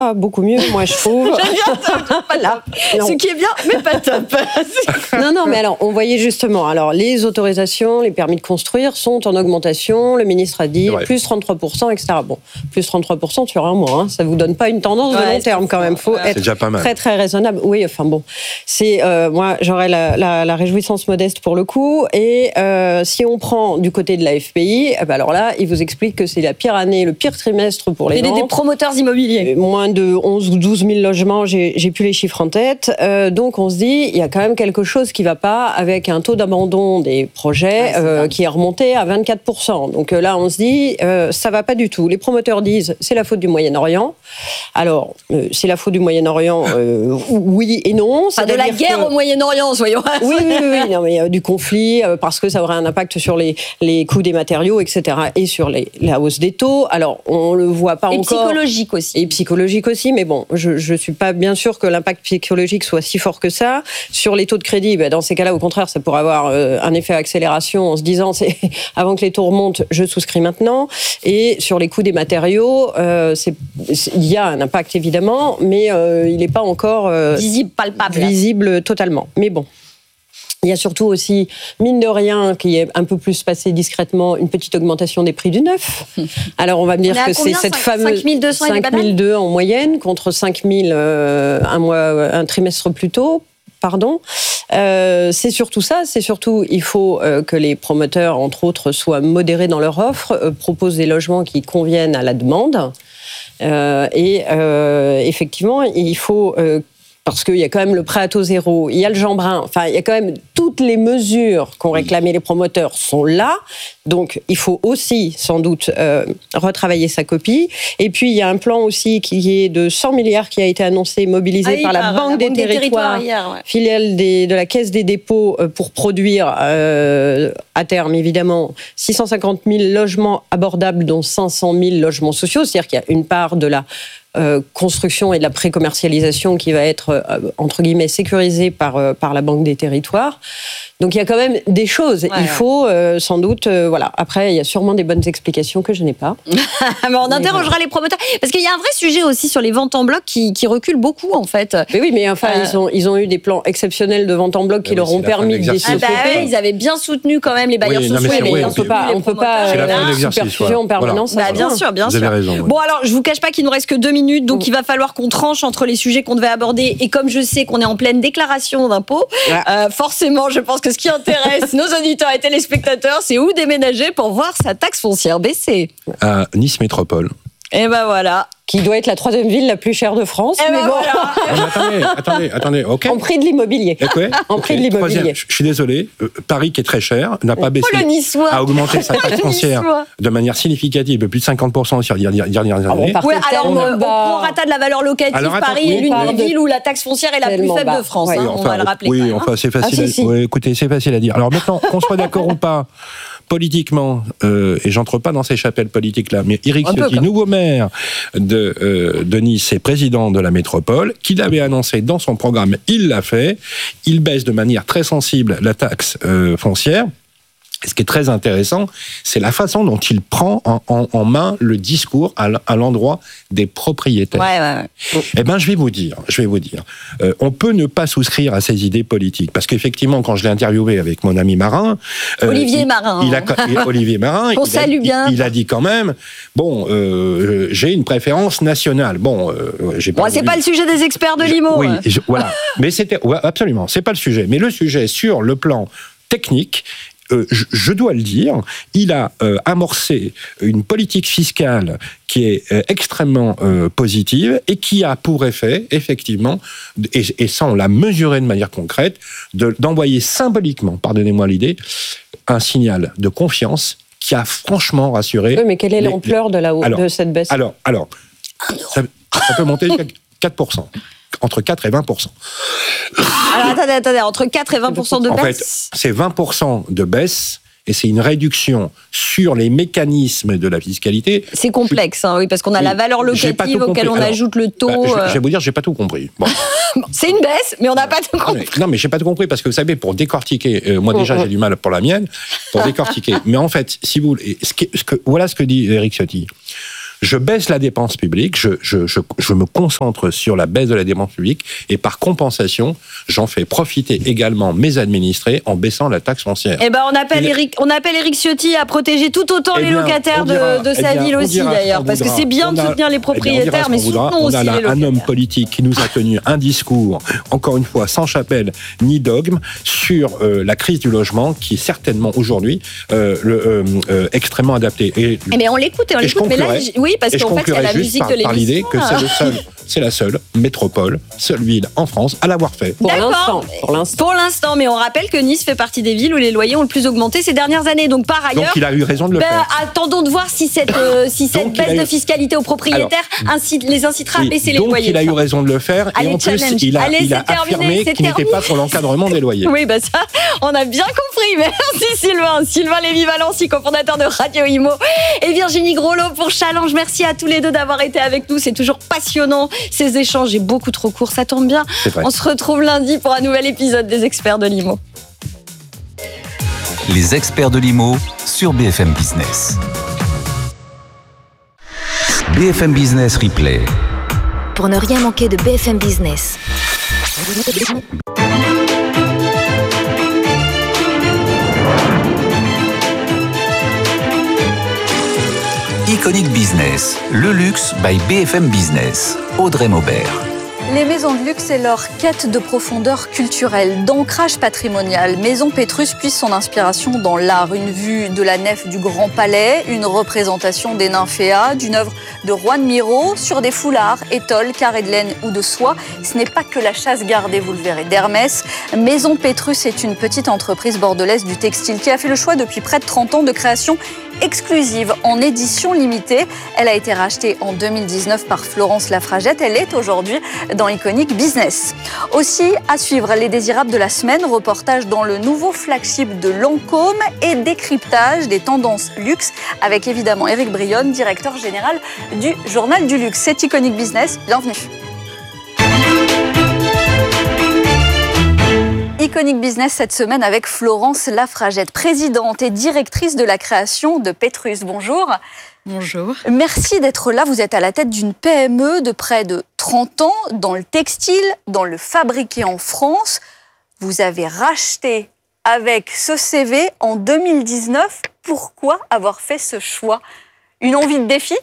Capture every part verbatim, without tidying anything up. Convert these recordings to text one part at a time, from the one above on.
Ah, beaucoup mieux, moi, je trouve. J'aime bien ça, pas là. Ce qui est bien, mais pas top. Non, non, mais alors, on voyait justement, alors, les autorisations, les permis de construire sont en augmentation. Le ministre a dit ouais. plus trente-trois pour cent, et cetera. Bon, plus trente-trois pour cent sur un mois, hein, ça vous donne pas une tendance ouais, de long terme quand même. Faut ouais. être très, très raisonnable. Oui, enfin bon, c'est, euh, moi, j'aurais la, la, la réjouissance modeste pour le coup. Et euh, si on prend du côté de la F P I, eh ben alors là, il vous explique que c'est la pire année, le pire trimestre pour les ventes. Des promoteurs immobiliers. Moins de onze ou douze mille logements, j'ai, j'ai plus les chiffres en tête. Euh, donc on se dit, il y a quand même quelque chose qui ne va pas avec un taux d'abandon des projets ouais, euh, qui est remonté à vingt-quatre pour cent. Donc euh, là, on se dit, euh, ça ne va pas du tout. Les promoteurs disent, c'est la faute du Moyen-Orient. Alors, euh, c'est la faute du Moyen-Orient, euh, oui et non. Pas de la guerre que... au Moyen-Orient, soyons Oui, oui, oui, oui non, mais, euh, du conflit, euh, parce que ça aurait un impact sur les, les coûts des matériaux, et cetera, et sur les, la hausse des taux. Alors, on ne le voit pas et encore. Et psychologique aussi. Et psychologique aussi, mais bon, je ne suis pas bien sûre que l'impact psychologique soit si fort que ça. Sur les taux de crédit, ben, dans ces cas-là, au contraire, ça pourrait avoir euh, un effet accélération en se disant, c'est, avant que les taux remontent, je souscris maintenant. Et sur les coûts des matériaux, euh, c'est, c'est, il y a un impact évidemment, mais euh, il n'est pas encore euh, visible, palpable. Visible totalement. Mais bon. Il y a surtout aussi, mine de rien, qui est un peu plus passé discrètement, une petite augmentation des prix du neuf. Alors on va me dire on que c'est cette fameuse cinq mille deux cents cinq mille deux en moyenne contre cinq mille euh, un mois, un trimestre plus tôt. Pardon. Euh, c'est surtout ça, c'est surtout, il faut euh, que les promoteurs, entre autres, soient modérés dans leur offre, euh, proposent des logements qui conviennent à la demande. Euh, et euh, effectivement, il faut... Euh, parce qu'il y a quand même le prêt à taux zéro, il y a le Jeanbrun, enfin, il y a quand même toutes les mesures qu'ont réclamées les promoteurs sont là. Donc, il faut aussi, sans doute, euh, retravailler sa copie. Et puis, il y a un plan aussi qui est de cent milliards qui a été annoncé, mobilisé ah oui, par la par Banque, la des, Banque des Territoires, des Territoires hier, ouais. filiale des, de la Caisse des dépôts, euh, pour produire, euh, à terme, évidemment, six cent cinquante mille logements abordables, dont cinq cent mille logements sociaux. C'est-à-dire qu'il y a une part de la Euh, construction et de la pré-commercialisation qui va être, euh, entre guillemets, sécurisée par, euh, par la Banque des Territoires. Donc il y a quand même des choses. Ouais, il faut euh, sans doute... Euh, voilà. Après, il y a sûrement des bonnes explications que je n'ai pas. Mais on interrogera voilà. les promoteurs. Parce qu'il y a un vrai sujet aussi sur les ventes en bloc qui, qui recule beaucoup, en fait. Mais oui, mais enfin, euh... ils, ont, ils ont eu des plans exceptionnels de vente en bloc qui oui, leur ont permis de développer. Ah bah ouais, ils avaient bien soutenu quand même les bailleurs oui, sociaux. Non, mais, mais on ne peut pas, on peut pas euh, superfusion en permanence. Voilà. Bah, bien sûr, bien Vous sûr. Avez raison, ouais. Bon, alors, je ne vous cache pas qu'il nous reste que deux minutes, donc mmh. il va falloir qu'on tranche entre les sujets qu'on devait aborder. Et comme je sais qu'on est en pleine déclaration d'impôts, ouais. euh, forcément, je pense que ce qui intéresse nos auditeurs et téléspectateurs, c'est où déménager pour voir sa taxe foncière baisser. À Nice Métropole. Et ben voilà. Qui doit être la troisième ville la plus chère de France. Et mais ben bon. voilà. Mais attendez, attendez, attendez, ok. En prix de l'immobilier. Okay. En okay. prix de l'immobilier. Troisième, je suis désolé, euh, Paris qui est très cher, n'a pas baissé, oh, le Niçois. a augmenté sa taxe foncière de manière significative de plus de cinquante pour cent sur les dernières années. Ah bon, oui, alors on, on prend rata de la valeur locative, alors, attends, Paris oui, est l'une des de... villes où la taxe foncière est la plus faible bas. de France. Oui, hein, enfin, on va le rappeler. Oui, enfin, c'est facile. Ah, à... si, si. Oui, écoutez, c'est facile à dire. Alors maintenant, qu'on soit d'accord ou pas, politiquement, euh, et j'entre pas dans ces chapelles politiques-là, mais Éric Ciotti, nouveau maire de, euh, de Nice et président de la métropole, qu'il avait annoncé dans son programme, il l'a fait, il baisse de manière très sensible la taxe euh, foncière. Et ce qui est très intéressant, c'est la façon dont il prend en, en, en main le discours à, à l'endroit des propriétaires. Ouais, ouais, ouais. Eh ben, je vais vous dire, je vais vous dire, euh, on peut ne pas souscrire à ces idées politiques, parce qu'effectivement, quand je l'ai interviewé avec mon ami Marin, euh, Olivier Marin, il, il a, Olivier Marin, on salue a, bien. Il, il a dit quand même, bon, euh, j'ai une préférence nationale. Bon, euh, j'ai pas. Bon, c'est pas le sujet des experts de l'I M O. Oui, je, voilà. Mais c'était, ouais, absolument, c'est pas le sujet. Mais le sujet sur le plan technique. Euh, je, je dois le dire, il a euh, amorcé une politique fiscale qui est euh, extrêmement euh, positive et qui a pour effet, effectivement, et, et ça on l'a mesuré de manière concrète, de, d'envoyer symboliquement, pardonnez-moi l'idée, un signal de confiance qui a franchement rassuré... Oui, mais quelle est les, l'ampleur de, la, alors, de cette baisse ? Alors, alors ça, ça peut monter jusqu'à quatre pour cent. Entre quatre et vingt pour cent. Alors, attendez, attendez, entre quatre et vingt pour cent de baisse. En fait, c'est vingt pour cent de baisse et c'est une réduction sur les mécanismes de la fiscalité. C'est complexe, hein, oui, parce qu'on a oui, la valeur locative auquel on Alors, ajoute le taux. Bah, je, je vais vous dire, j'ai pas tout compris. Bon. Bon, c'est une baisse, mais on n'a pas tout compris. Non, mais, non, mais j'ai pas tout compris parce que vous savez, pour décortiquer, euh, moi déjà j'ai du mal pour la mienne, pour décortiquer. Mais en fait, si vous, ce que, ce que, voilà ce que dit Éric Ciotti. je baisse la dépense publique, je, je, je, je me concentre sur la baisse de la dépense publique, et par compensation, j'en fais profiter également mes administrés en baissant la taxe foncière. Eh ben, on appelle Il... Eric, on appelle Eric Ciotti à protéger tout autant eh les bien, locataires dira, de, de eh sa bien, ville aussi dira, d'ailleurs, parce que c'est bien de a, soutenir les propriétaires, eh bien, mais soutenons on aussi a là les locataires. un homme politique qui nous a tenu un discours, encore une fois, sans chapelle ni dogme, sur euh, la crise du logement, qui est certainement aujourd'hui euh, le, euh, euh, extrêmement adapté. Et, eh bien, on l'écoute et on et l'écoute, mais là, oui, parce qu'en fait, c'est la musique par, de l'émission. Par l'idée que c'est le seul, c'est la seule métropole, seule ville en France à l'avoir fait. Pour l'instant. Pour l'instant. Pour l'instant, mais on rappelle que Nice fait partie des villes où les loyers ont le plus augmenté ces dernières années. Donc, par ailleurs, donc il a eu raison de le ben, faire. Attendons de voir si cette, euh, si cette donc, baisse eu... de fiscalité aux propriétaires Alors, incite, les incitera oui, à baisser les donc loyers. Donc il a eu raison de le faire. Allez, et en challenge. plus, il a, Allez, il a affirmé qu'il n'était pas pour l'encadrement des loyers. Oui, bah ça, on a bien compris. Merci Sylvain. Sylvain Lévy-Valency, cofondateur de Radio Imo, et Virginie Groslo pour Challenge. Merci à tous les deux d'avoir été avec nous. C'est toujours passionnant, ces échanges. Et beaucoup trop court, ça tombe bien. On se retrouve lundi pour un nouvel épisode des Experts de l'Imo. Les Experts de l'Imo sur B F M Business. B F M Business Replay. Pour ne rien manquer de B F M Business. Iconic Business, le luxe by B F M Business. Audrey Maubert. Les maisons de luxe et leur quête de profondeur culturelle, d'ancrage patrimonial. Maison Pétrus puise son inspiration dans l'art. Une vue de la nef du Grand Palais, une représentation des nymphéas, d'une œuvre de Juan Miro sur des foulards, étoiles, carrés de laine ou de soie. Ce n'est pas que la chasse gardée, vous le verrez, d'Hermès. Maison Pétrus est une petite entreprise bordelaise du textile qui a fait le choix depuis près de trente ans de création exclusive en édition limitée. Elle a été rachetée en deux mille dix-neuf par Florence Lafragette. Elle est aujourd'hui dans Iconic Business. Aussi, à suivre, les désirables de la semaine, reportage dans le nouveau flagship de Lancôme et décryptage des tendances luxe avec évidemment Éric Brionne, directeur général du Journal du Luxe. C'est Iconic Business, bienvenue. Iconic Business cette semaine avec Florence Lafragette, présidente et directrice de la création de Pétrus. Bonjour. Bonjour. Merci d'être là. Vous êtes à la tête d'une P M E de près de trente ans dans le textile, dans le fabriqué en France. Vous avez racheté avec ce C V en deux mille dix-neuf. Pourquoi avoir fait ce choix? Une envie de défi?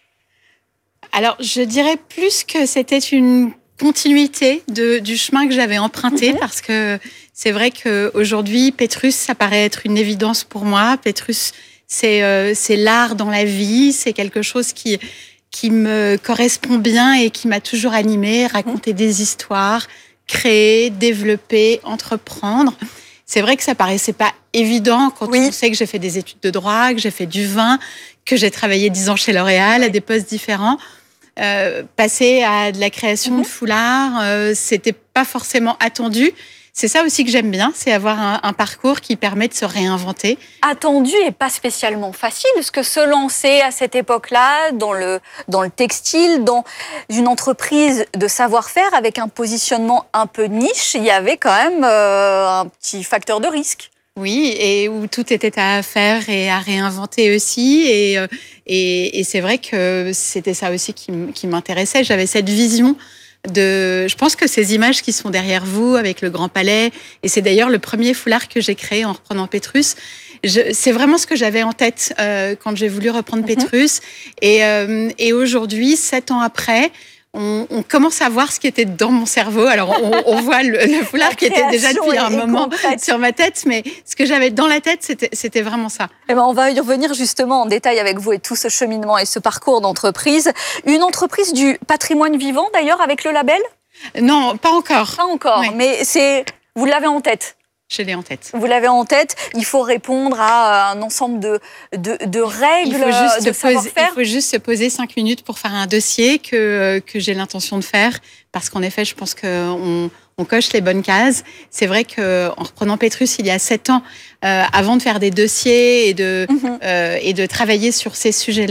Alors, je dirais plus que c'était une continuité de, du chemin que j'avais emprunté, mmh. parce que c'est vrai qu'aujourd'hui, Pétrus, ça paraît être une évidence pour moi. Pétrus, c'est, euh, c'est l'art dans la vie, c'est quelque chose qui, qui me correspond bien et qui m'a toujours animée, raconter mmh. des histoires, créer, développer, entreprendre. C'est vrai que ça paraissait pas évident quand oui. on sait que j'ai fait des études de droit, que j'ai fait du vin, que j'ai travaillé dix ans chez L'Oréal à des postes différents. Euh, passer à de la création mmh. de foulards, euh, c'était pas forcément attendu. C'est ça aussi que j'aime bien, c'est avoir un, un parcours qui permet de se réinventer. Attendu et pas spécialement facile, parce que se lancer à cette époque-là dans le, dans le textile, dans une entreprise de savoir-faire avec un positionnement un peu niche, il y avait quand même euh, un petit facteur de risque. Oui, et où tout était à faire et à réinventer aussi. Et, et, et c'est vrai que c'était ça aussi qui, qui m'intéressait. J'avais cette vision de... Je pense que ces images qui sont derrière vous avec le Grand Palais, et c'est d'ailleurs le premier foulard que j'ai créé en reprenant Pétrus, je, c'est vraiment ce que j'avais en tête euh, quand j'ai voulu reprendre mm-hmm. Pétrus. Et, euh, et aujourd'hui, sept ans après... On, on commence à voir ce qui était dans mon cerveau. Alors, on, on voit le, le foulard qui était déjà depuis un moment concrète. Sur ma tête, mais ce que j'avais dans la tête, c'était, c'était vraiment ça. Eh ben, on va y revenir justement en détail avec vous et tout ce cheminement et ce parcours d'entreprise. Une entreprise du patrimoine vivant, d'ailleurs, avec le label ? Non, pas encore. Pas encore, oui. Mais c'est, vous l'avez en tête ? Je l'ai en tête. Vous l'avez en tête. Il faut répondre à un ensemble de, de, de règles, il faut juste de se poser, savoir-faire. Il faut juste se poser cinq minutes pour faire un dossier que, que j'ai l'intention de faire. Parce qu'en effet, je pense qu'on on coche les bonnes cases. C'est vrai qu'en reprenant Pétrus, il y a sept ans, euh, avant de faire des dossiers et de, mmh. euh, et de travailler sur ces sujets-là,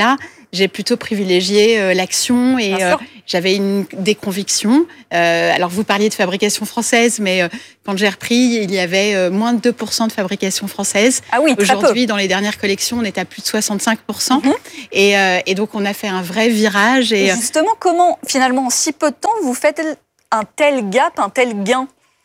j'ai plutôt privilégié euh, l'action et euh, j'avais une, des convictions. Euh, alors, vous parliez de fabrication française, mais euh, quand j'ai repris, il y avait euh, moins de deux pour cent de fabrication française. Ah oui, très Aujourd'hui, peu. dans les dernières collections, on est à plus de soixante-cinq pour cent. Mm-hmm. Et, euh, et donc, on a fait un vrai virage. Et, et justement, comment, finalement, en si peu de temps, vous faites un tel gap, un tel gain ?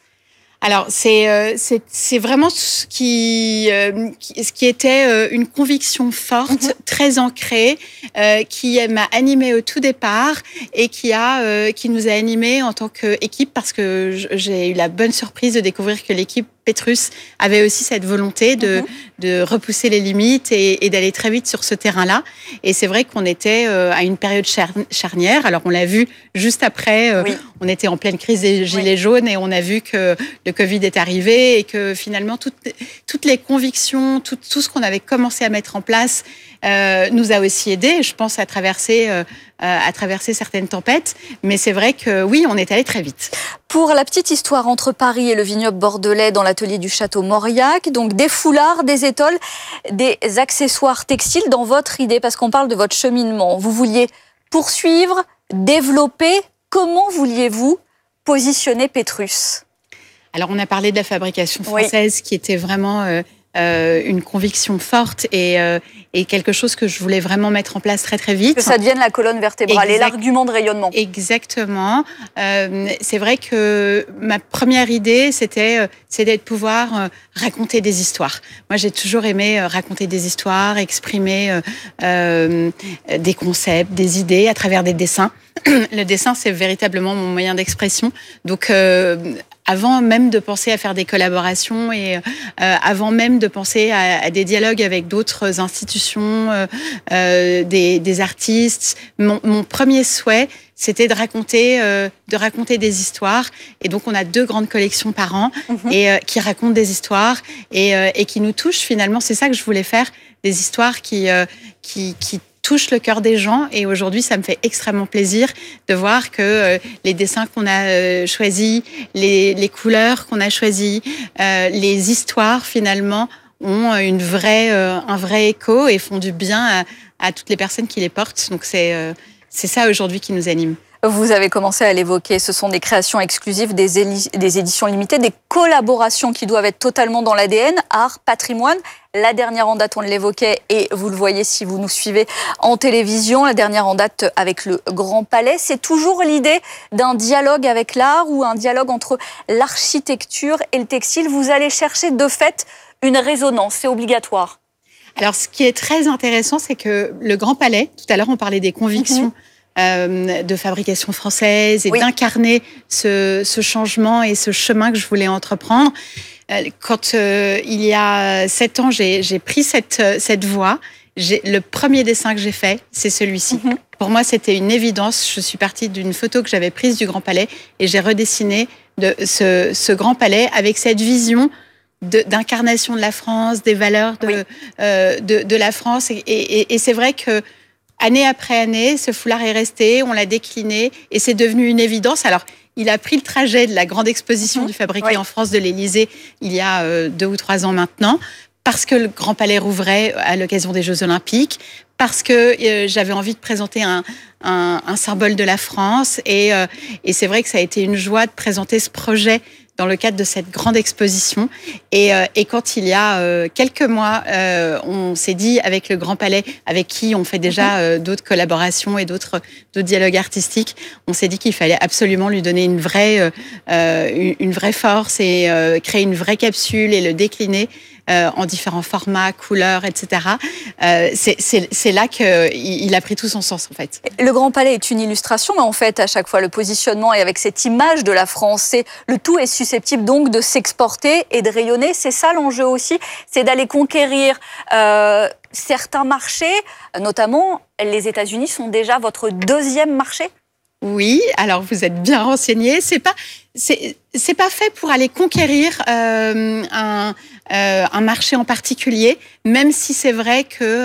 Alors, c'est, euh, c'est, c'est vraiment ce qui, euh, qui, ce qui était euh, une conviction forte, mmh. très ancrée, euh, qui m'a animée au tout départ et qui, a, euh, qui nous a animés en tant qu'équipe, parce que j'ai eu la bonne surprise de découvrir que l'équipe Petrus avait aussi cette volonté de, mmh. de repousser les limites et, et d'aller très vite sur ce terrain-là. Et c'est vrai qu'on était euh, à une période charnière. Alors, on l'a vu juste après, euh, oui. on était en pleine crise des gilets oui. jaunes et on a vu que le Covid est arrivé et que finalement, toutes, toutes les convictions, tout, tout ce qu'on avait commencé à mettre en place euh, nous a aussi aidés, je pense, à traverser, euh, à traverser certaines tempêtes. Mais c'est vrai que oui, on est allé très vite. Pour la petite histoire entre Paris et le vignoble bordelais dans l'atelier du château Mauriac, donc des foulards, des étoles, des accessoires textiles dans votre idée, parce qu'on parle de votre cheminement. Vous vouliez poursuivre, développer. Comment vouliez-vous positionner Petrus ? Alors, on a parlé de la fabrication française oui. qui était vraiment euh, euh, une conviction forte et, euh, et quelque chose que je voulais vraiment mettre en place très, très vite. Que ça devienne la colonne vertébrale exact. Et l'argument de rayonnement. Exactement. Euh, c'est vrai que ma première idée, c'était, euh, c'était de pouvoir euh, raconter des histoires. Moi, j'ai toujours aimé euh, raconter des histoires, exprimer euh, euh, des concepts, des idées à travers des dessins. Le dessin, c'est véritablement mon moyen d'expression. Donc, euh, avant même de penser à faire des collaborations et euh, avant même de penser à, à des dialogues avec d'autres institutions, euh, euh, des, des artistes, mon, mon premier souhait, c'était de raconter, euh, de raconter des histoires. Et donc, on a deux grandes collections par an mmh. et euh, qui racontent des histoires et, euh, et qui nous touchent. Finalement, c'est ça que je voulais faire, des histoires qui, euh, qui, qui touche le cœur des gens et aujourd'hui ça me fait extrêmement plaisir de voir que euh, les dessins qu'on a euh, choisis, les, les couleurs qu'on a choisies, euh, les histoires finalement ont une vraie, euh, un vrai écho et font du bien à, à toutes les personnes qui les portent. Donc c'est, euh, c'est ça aujourd'hui qui nous anime. Vous avez commencé à l'évoquer, ce sont des créations exclusives, des, éli- des éditions limitées, des collaborations qui doivent être totalement dans l'A D N, art, patrimoine. La dernière en date, on l'évoquait, et vous le voyez si vous nous suivez en télévision, la dernière en date avec le Grand Palais. C'est toujours l'idée d'un dialogue avec l'art ou un dialogue entre l'architecture et le textile. Vous allez chercher de fait une résonance, c'est obligatoire. Alors, ce qui est très intéressant, c'est que le Grand Palais, tout à l'heure, on parlait des convictions. Mm-hmm. Euh, de fabrication française et oui. d'incarner ce, ce changement et ce chemin que je voulais entreprendre. Euh, quand euh, il y a sept ans, j'ai, j'ai pris cette, cette voie, j'ai, le premier dessin que j'ai fait, c'est celui-ci. Mm-hmm. Pour moi, c'était une évidence. Je suis partie d'une photo que j'avais prise du Grand Palais et j'ai redessiné de ce, ce Grand Palais avec cette vision De, d'incarnation de la France, des valeurs de, oui. euh, de, de la France. Et, et, et c'est vrai que année après année, ce foulard est resté, on l'a décliné et c'est devenu une évidence. Alors, il a pris le trajet de la grande exposition mmh. du Fabriqué oui. en France de l'Élysée il y a euh, deux ou trois ans maintenant, parce que le Grand Palais rouvrait à l'occasion des Jeux Olympiques, parce que euh, j'avais envie de présenter un, un, un symbole de la France. Et, euh, et c'est vrai que ça a été une joie de présenter ce projet dans le cadre de cette grande exposition. Et, euh, et quand il y a euh, quelques mois, euh, on s'est dit avec le Grand Palais, avec qui on fait déjà euh, d'autres collaborations et d'autres, d'autres dialogues artistiques, on s'est dit qu'il fallait absolument lui donner une vraie, euh, une, une vraie force et euh, créer une vraie capsule et le décliner euh, en différents formats, couleurs, et cetera. Euh, c'est, c'est, c'est là qu'il il a pris tout son sens, en fait. Le Grand Palais est une illustration, mais en fait, à chaque fois, le positionnement et avec cette image de la France, c'est, le tout est susceptible donc de s'exporter et de rayonner. C'est ça l'enjeu aussi, c'est d'aller conquérir euh, certains marchés, notamment les États-Unis sont déjà votre deuxième marché. Oui, alors vous êtes bien renseigné. C'est pas, c'est, c'est pas fait pour aller conquérir euh, un, euh, un marché en particulier, même si c'est vrai que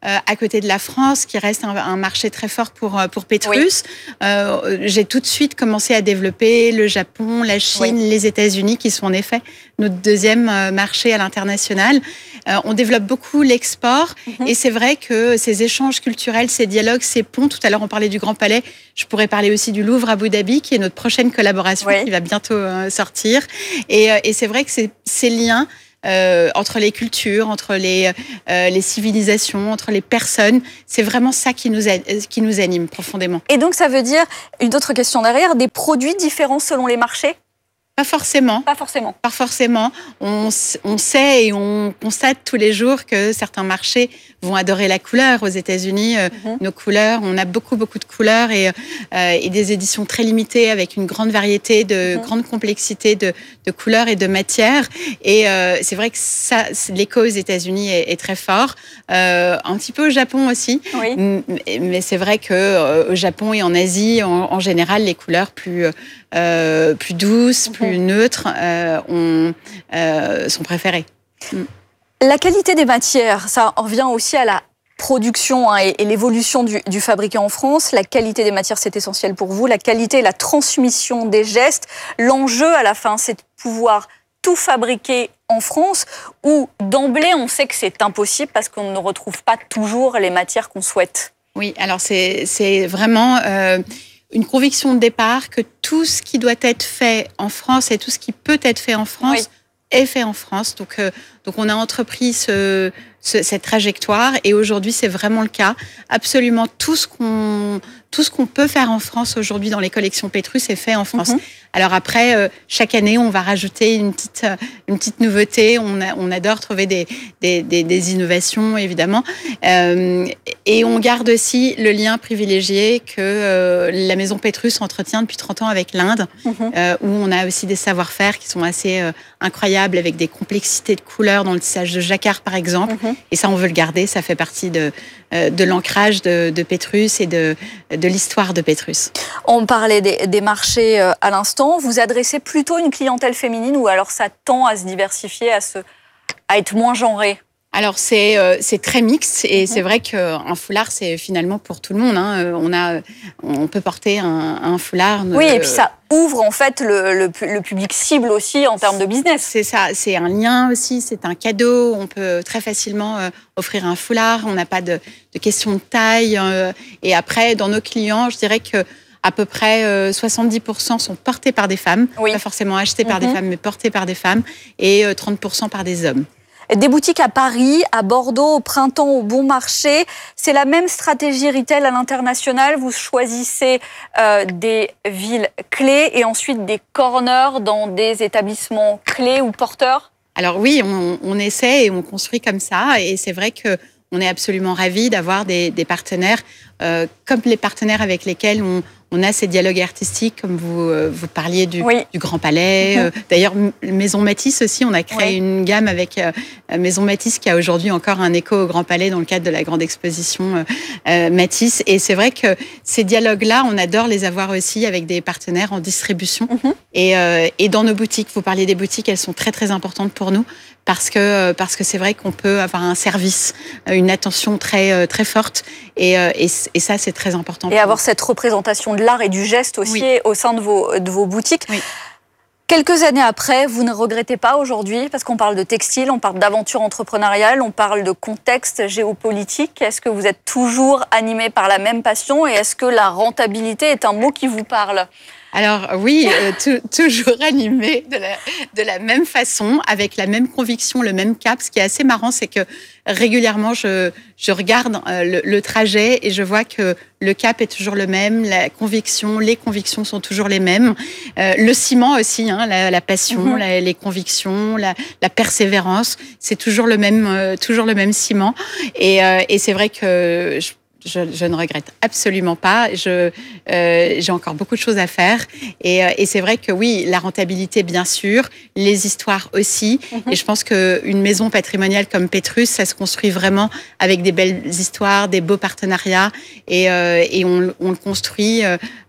euh, à côté de la France, qui reste un, un marché très fort pour, pour Pétrus. Oui. Euh, j'ai tout de suite commencé à développer le Japon, la Chine, oui. les États-Unis, qui sont en effet notre deuxième marché à l'international. Euh, on développe beaucoup l'export mm-hmm. et c'est vrai que ces échanges culturels, ces dialogues, ces ponts, tout à l'heure on parlait du Grand Palais, je pourrais parler aussi du Louvre à Abu Dhabi, qui est notre prochaine collaboration oui. qui va bientôt euh, sortir. Et, euh, et c'est vrai que c'est, ces liens euh, entre les cultures, entre les, euh, les civilisations, entre les personnes, c'est vraiment ça qui nous, a, qui nous anime profondément. Et donc ça veut dire, une autre question derrière, des produits différents selon les marchés ? Pas forcément. Pas forcément. Pas forcément. On, on sait et on constate tous les jours que certains marchés vont adorer la couleur. Aux États-Unis, mm-hmm. nos couleurs, on a beaucoup, beaucoup de couleurs et, euh, et des éditions très limitées avec une grande variété, de mm-hmm. grande complexité de, de couleurs et de matières. Et euh, c'est vrai que ça, l'écho aux États-Unis est, est très fort. Euh, un petit peu au Japon aussi. Oui. Mais, mais c'est vrai que euh, au Japon et en Asie, en, en général, les couleurs plus euh, plus douces, mm-hmm. plus neutres, euh, on, euh, sont préférées. Mm. La qualité des matières, ça en revient aussi à la production hein, et, et l'évolution du, du fabricant en France. La qualité des matières, c'est essentiel pour vous. La qualité et la transmission des gestes. L'enjeu, à la fin, c'est de pouvoir tout fabriquer en France ou d'emblée, on sait que c'est impossible parce qu'on ne retrouve pas toujours les matières qu'on souhaite. Oui, alors c'est, c'est vraiment... Euh, une conviction de départ que tout ce qui doit être fait en France et tout ce qui peut être fait en France oui. est fait en France. Donc, euh, donc on a entrepris ce, ce, cette trajectoire et aujourd'hui, c'est vraiment le cas. Absolument tout ce qu'on, tout ce qu'on peut faire en France aujourd'hui dans les collections Pétrus est fait en France. Mm-hmm. Alors après, euh, chaque année, on va rajouter une petite, euh, une petite nouveauté. On, a, on adore trouver des, des, des, des innovations, évidemment. Euh, et on garde aussi le lien privilégié que euh, la maison Pétrus entretient depuis trente ans avec l'Inde, mm-hmm. euh, où on a aussi des savoir-faire qui sont assez euh, incroyables, avec des complexités de couleurs dans le tissage de jacquard, par exemple. Mm-hmm. Et ça, on veut le garder. Ça fait partie de, euh, de l'ancrage de, de Pétrus et de, de l'histoire de Pétrus. On parlait des, des marchés euh, à l'instant. Vous adressez plutôt une clientèle féminine ou alors ça tend à se diversifier, à, se, à être moins genré? Alors c'est euh, c'est très mixte et mm-hmm. c'est vrai qu'un foulard c'est finalement pour tout le monde. Hein. On a on peut porter un, un foulard. Oui euh, et puis ça ouvre en fait le, le, le public cible aussi en termes de business. C'est ça, c'est un lien aussi, c'est un cadeau. On peut très facilement euh, offrir un foulard. On n'a pas de, de question de taille. Euh, et après dans nos clients, je dirais que à peu près euh, soixante-dix pour cent sont portés par des femmes, oui. pas forcément achetés par mm-hmm. des femmes, mais portés par des femmes, et euh, trente pour cent par des hommes. Des boutiques à Paris, à Bordeaux, au Printemps, au Bon Marché. C'est la même stratégie retail à l'international. Vous choisissez euh, des villes clés et ensuite des corners dans des établissements clés ou porteurs? Alors oui, on, on essaie et on construit comme ça. Et c'est vrai que on est absolument ravis d'avoir des, des partenaires euh, comme les partenaires avec lesquels on, on a ces dialogues artistiques, comme vous, euh, vous parliez du, oui. du Grand Palais. Euh, d'ailleurs, Maison Matisse aussi, on a créé oui. une gamme avec euh, Maison Matisse qui a aujourd'hui encore un écho au Grand Palais dans le cadre de la grande exposition euh, euh, Matisse. Et c'est vrai que ces dialogues-là, on adore les avoir aussi avec des partenaires en distribution mm-hmm. et, euh, et dans nos boutiques. Vous parliez des boutiques, elles sont très très importantes pour nous. Parce que parce que c'est vrai qu'on peut avoir un service, une attention très très forte et et, et ça c'est très important. Et avoir nous. Cette représentation de l'art et du geste aussi oui. au sein de vos de vos boutiques. Oui. Quelques années après, vous ne regrettez pas aujourd'hui, parce qu'on parle de textile, on parle d'aventure entrepreneuriale, on parle de contexte géopolitique. Est-ce que vous êtes toujours animé par la même passion et est-ce que la rentabilité est un mot qui vous parle ? Alors oui, euh, t- toujours animé de la, de la même façon, avec la même conviction, le même cap. Ce qui est assez marrant, c'est que régulièrement, je, je regarde euh, le, le trajet et je vois que le cap est toujours le même, la conviction, les convictions sont toujours les mêmes. Euh, le ciment aussi, hein, la, la passion, mm-hmm. la, les convictions, la, la persévérance, c'est toujours le même, euh, toujours le même ciment. Et, euh, et c'est vrai que je, Je, je ne regrette absolument pas. Je, euh, j'ai encore beaucoup de choses à faire. Et, et c'est vrai que oui, la rentabilité, bien sûr, les histoires aussi. Mm-hmm. Et je pense qu'une maison patrimoniale comme Pétrus, ça se construit vraiment avec des belles histoires, des beaux partenariats. Et, euh, et on, on le construit euh,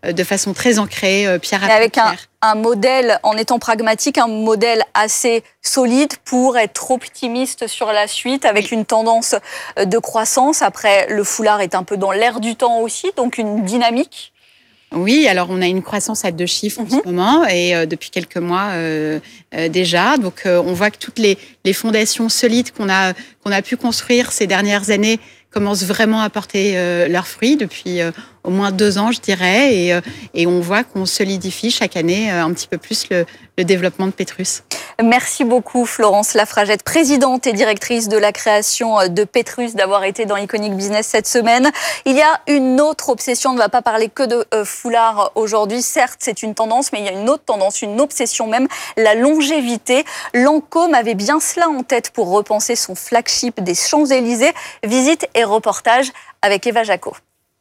de façon très ancrée, pierre à pierre. Avec un, pierre. un modèle, en étant pragmatique, un modèle assez solide pour être trop optimiste sur la suite, avec une tendance de croissance. Après, le foulard est un peu dans l'air du temps aussi, donc une dynamique. Oui, alors on a une croissance à deux chiffres en mmh. ce moment et euh, depuis quelques mois euh, euh, déjà. Donc euh, on voit que toutes les, les fondations solides qu'on a, qu'on a pu construire ces dernières années commencent vraiment à porter euh, leurs fruits depuis euh, au moins deux ans, je dirais. Et, euh, et on voit qu'on solidifie chaque année euh, un petit peu plus le, le développement de Pétrus. Merci beaucoup Florence Lafragette, présidente et directrice de la création de Pétrus, d'avoir été dans Iconic Business cette semaine. Il y a une autre obsession, on ne va pas parler que de euh, foulard aujourd'hui. Certes, c'est une tendance, mais il y a une autre tendance, une obsession même, la longévité. Lancôme avait bien cela en tête pour repenser son flagship des Champs-Élysées. Visite et reportage avec Eva Jaco.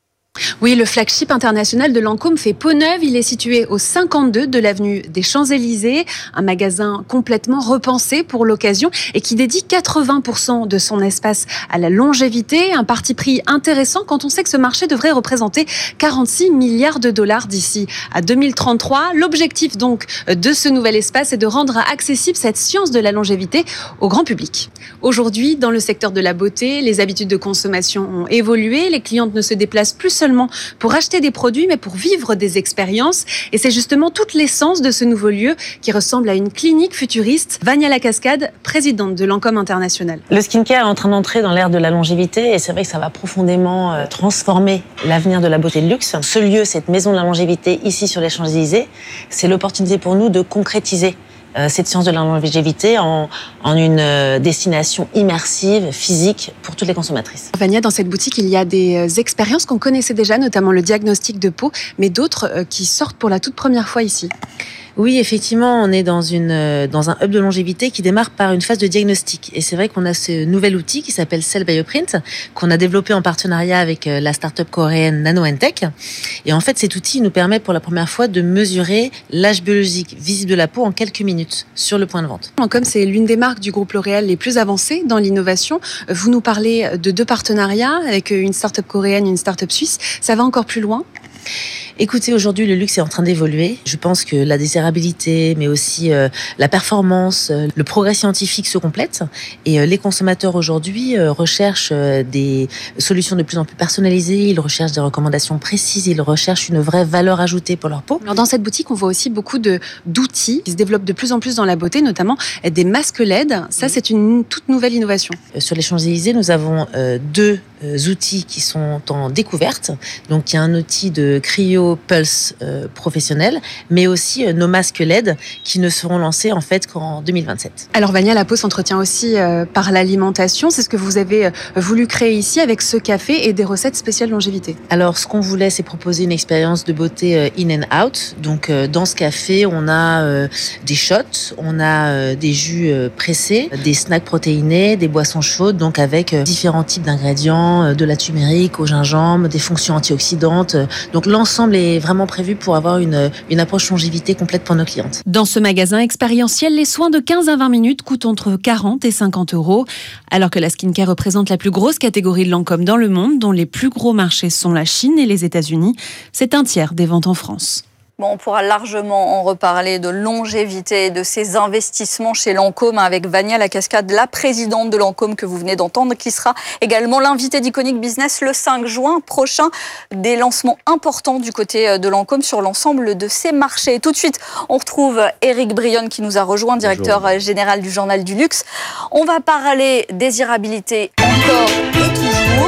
Oui, le flagship international de Lancôme fait peau neuve. Il est situé au cinquante-deux de l'avenue des Champs-Élysées, un magasin complètement repensé pour l'occasion et qui dédie quatre-vingts pour cent de son espace à la longévité. Un parti pris intéressant quand on sait que ce marché devrait représenter quarante-six milliards de dollars d'ici à deux mille trente-trois. L'objectif donc de ce nouvel espace est de rendre accessible cette science de la longévité au grand public. Aujourd'hui, dans le secteur de la beauté, les habitudes de consommation ont évolué. Les clientes ne se déplacent plus seulement pour acheter des produits, mais pour vivre des expériences. Et c'est justement toute l'essence de ce nouveau lieu qui ressemble à une clinique futuriste. Vania Lacascade, présidente de Lancôme International. Le skincare est en train d'entrer dans l'ère de la longévité et c'est vrai que ça va profondément euh, transformer l'avenir de la beauté de luxe. Ce lieu, cette maison de la longévité ici sur les Champs-Élysées, c'est l'opportunité pour nous de concrétiser cette science de la longévité en, en une destination immersive, physique pour toutes les consommatrices. Vania, dans cette boutique, il y a des expériences qu'on connaissait déjà, notamment le diagnostic de peau, mais d'autres qui sortent pour la toute première fois ici. Oui, effectivement, on est dans une dans un hub de longévité qui démarre par une phase de diagnostic. Et c'est vrai qu'on a ce nouvel outil qui s'appelle Cell Bioprint, qu'on a développé en partenariat avec la start-up coréenne NanoEntech. Et en fait, cet outil nous permet pour la première fois de mesurer l'âge biologique visible de la peau en quelques minutes sur le point de vente. Comme c'est l'une des marques du groupe L'Oréal les plus avancées dans l'innovation, vous nous parlez de deux partenariats avec une start-up coréenne et une start-up suisse. Ça va encore plus loin ? Écoutez, aujourd'hui, le luxe est en train d'évoluer. Je pense que la désirabilité, mais aussi euh, la performance, euh, le progrès scientifique se complètent. Et euh, les consommateurs aujourd'hui euh, recherchent euh, des solutions de plus en plus personnalisées. Ils recherchent des recommandations précises. Ils recherchent une vraie valeur ajoutée pour leur peau. Alors dans cette boutique, on voit aussi beaucoup de d'outils qui se développent de plus en plus dans la beauté, notamment des masques L E D. Ça, c'est une toute nouvelle innovation. Euh, sur les Champs-Élysées, nous avons euh, deux euh, outils qui sont en découverte. Donc, il y a un outil de cryo Pulse euh, professionnel, mais aussi euh, nos masques L E D qui ne seront lancés en fait qu'en deux mille vingt-sept. Alors Vania, la peau s'entretient aussi euh, par l'alimentation. C'est ce que vous avez euh, voulu créer ici avec ce café et des recettes spéciales longévité. Alors ce qu'on voulait, c'est proposer une expérience de beauté euh, in and out. Donc euh, dans ce café, on a euh, des shots, on a euh, des jus euh, pressés, des snacks protéinés, des boissons chaudes, donc avec euh, différents types d'ingrédients, euh, de la turmérique au gingembre, des fonctions antioxydantes. Donc l'ensemble est vraiment prévu pour avoir une, une approche longévité complète pour nos clientes. Dans ce magasin expérientiel, les soins de quinze à vingt minutes coûtent entre quarante et cinquante euros, alors que la skincare représente la plus grosse catégorie de Lancôme dans le monde, dont les plus gros marchés sont la Chine et les États-Unis. C'est un tiers des ventes en France. Bon, on pourra largement en reparler de longévité et de ces investissements chez Lancôme avec Vania Lacascade, la présidente de Lancôme que vous venez d'entendre, qui sera également l'invitée d'Iconic Business le cinq juin prochain. Des lancements importants du côté de Lancôme sur l'ensemble de ces marchés. Tout de suite, on retrouve Éric Brionne qui nous a rejoint, directeur Bonjour. général du Journal du Luxe. On va parler désirabilité encore et toujours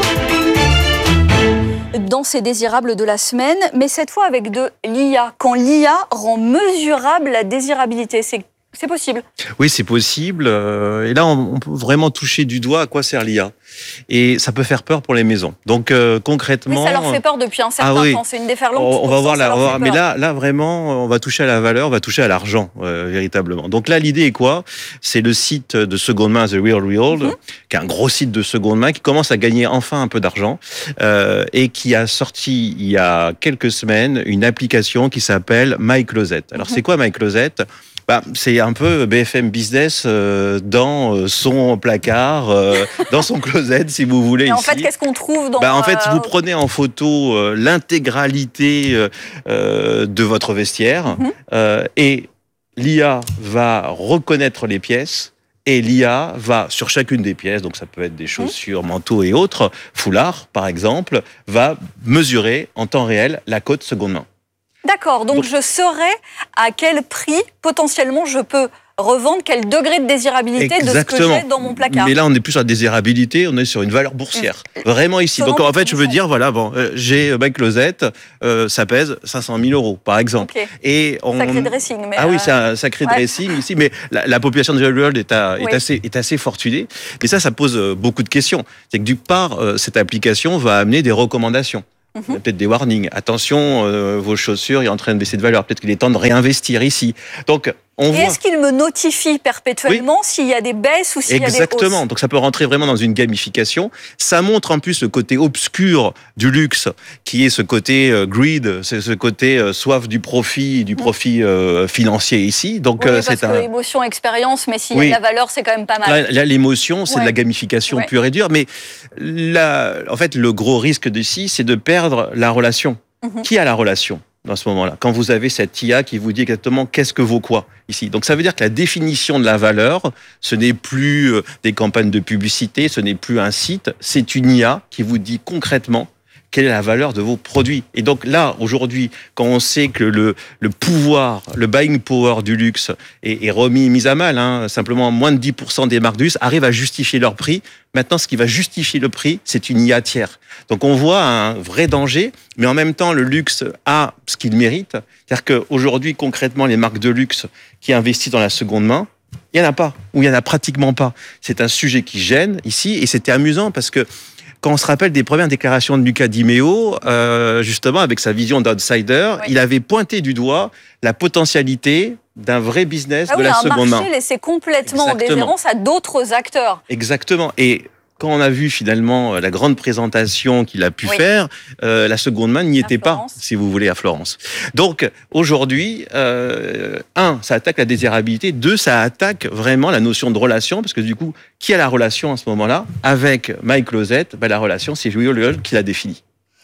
dans ces désirables de la semaine, mais cette fois avec de l'I A. Quand l'I A rend mesurable la désirabilité, c'est C'est possible. Oui, c'est possible. Et là, on peut vraiment toucher du doigt à quoi sert l'I A. Et ça peut faire peur pour les maisons. Donc, euh, concrètement... Mais ça leur fait peur depuis un certain ah, oui. temps. C'est une déferlante. On, on va voir là. On va, mais là, là, vraiment, on va toucher à la valeur, on va toucher à l'argent, euh, véritablement. Donc là, l'idée est quoi ? C'est le site de seconde main, The Real Real, mm-hmm. qui est un gros site de seconde main, qui commence à gagner enfin un peu d'argent, euh, et qui a sorti, il y a quelques semaines, une application qui s'appelle My Closet. Alors, mm-hmm. c'est quoi My Closet ? Bah, c'est un peu B F M Business euh, dans son placard, euh, dans son closet, si vous voulez. Et en ici. fait, qu'est-ce qu'on trouve dans... Bah, en fait, euh... vous prenez en photo euh, l'intégralité euh, de votre vestiaire mm-hmm. euh, et l'I A va reconnaître les pièces. Et l'I A va, sur chacune des pièces, donc ça peut être des chaussures, manteaux et autres, foulards par exemple, va mesurer en temps réel la cote seconde main. D'accord, donc, donc je saurais à quel prix potentiellement je peux revendre, quel degré de désirabilité Exactement. de ce que j'ai dans mon placard. Mais là, on n'est plus sur la désirabilité, on est sur une valeur boursière. Mmh. Vraiment ici. Comment donc en fait, je veux dire, voilà, bon, euh, j'ai ma closette, euh, ça pèse cinq cent mille euros, par exemple. Okay. Et on... Sacré dressing. Mais ah euh... oui, c'est un sacré ouais. dressing ici, mais la, la population de Real World est, à, oui. est, assez, est assez fortunée. Mais ça, ça pose beaucoup de questions. C'est que d'une part, euh, cette application va amener des recommandations. Mm-hmm. Peut-être des warnings. Attention, euh, vos chaussures, il est en train de baisser de valeur. Peut-être qu'il est temps de réinvestir ici. Donc, on Et voit... est-ce qu'il me notifie perpétuellement oui. s'il y a des baisses ou s'il Exactement. y a des hausses ? Exactement. Donc, ça peut rentrer vraiment dans une gamification. Ça montre en plus le côté obscur du luxe, qui est ce côté euh, greed, c'est ce côté euh, soif du profit, du profit euh, financier ici. Donc, oui, euh, parce c'est que un... émotion, expérience, mais s'il oui. y a de la valeur, c'est quand même pas mal. Là, là l'émotion, c'est ouais. de la gamification ouais. pure et dure. Mais là, en fait, le gros risque d'ici, c'est de perdre la relation. Mm-hmm. Qui a la relation dans ce moment-là, quand vous avez cette I A qui vous dit exactement qu'est-ce que vaut quoi ici. Donc ça veut dire que la définition de la valeur, ce n'est plus des campagnes de publicité, ce n'est plus un site, c'est une I A qui vous dit concrètement quelle est la valeur de vos produits. Et donc là, aujourd'hui, quand on sait que le, le pouvoir, le buying power du luxe est, est remis, mis à mal, hein, simplement moins de dix pour cent des marques de luxe arrivent à justifier leur prix. Maintenant, ce qui va justifier le prix, c'est une I A tiers. Donc on voit un vrai danger, mais en même temps, le luxe a ce qu'il mérite. C'est-à-dire qu'aujourd'hui, concrètement, les marques de luxe qui investissent dans la seconde main, il n'y en a pas, ou il n'y en a pratiquement pas. C'est un sujet qui gêne ici, et c'était amusant parce que quand on se rappelle des premières déclarations de Luca Di Meo, euh, justement, avec sa vision d'outsider, ouais. il avait pointé du doigt la potentialité d'un vrai business ah de oui, la seconde main. Un marché laissé complètement en déshérence à d'autres acteurs. Exactement. Et quand on a vu finalement la grande présentation qu'il a pu oui. faire, euh, la seconde main n'y était pas, si vous voulez, à Florence. Donc aujourd'hui, euh, un, ça attaque la désirabilité, deux, ça attaque vraiment la notion de relation, parce que du coup, qui a la relation à ce moment-là avec My Closet? Ben, la relation, c'est Real World qui la définit.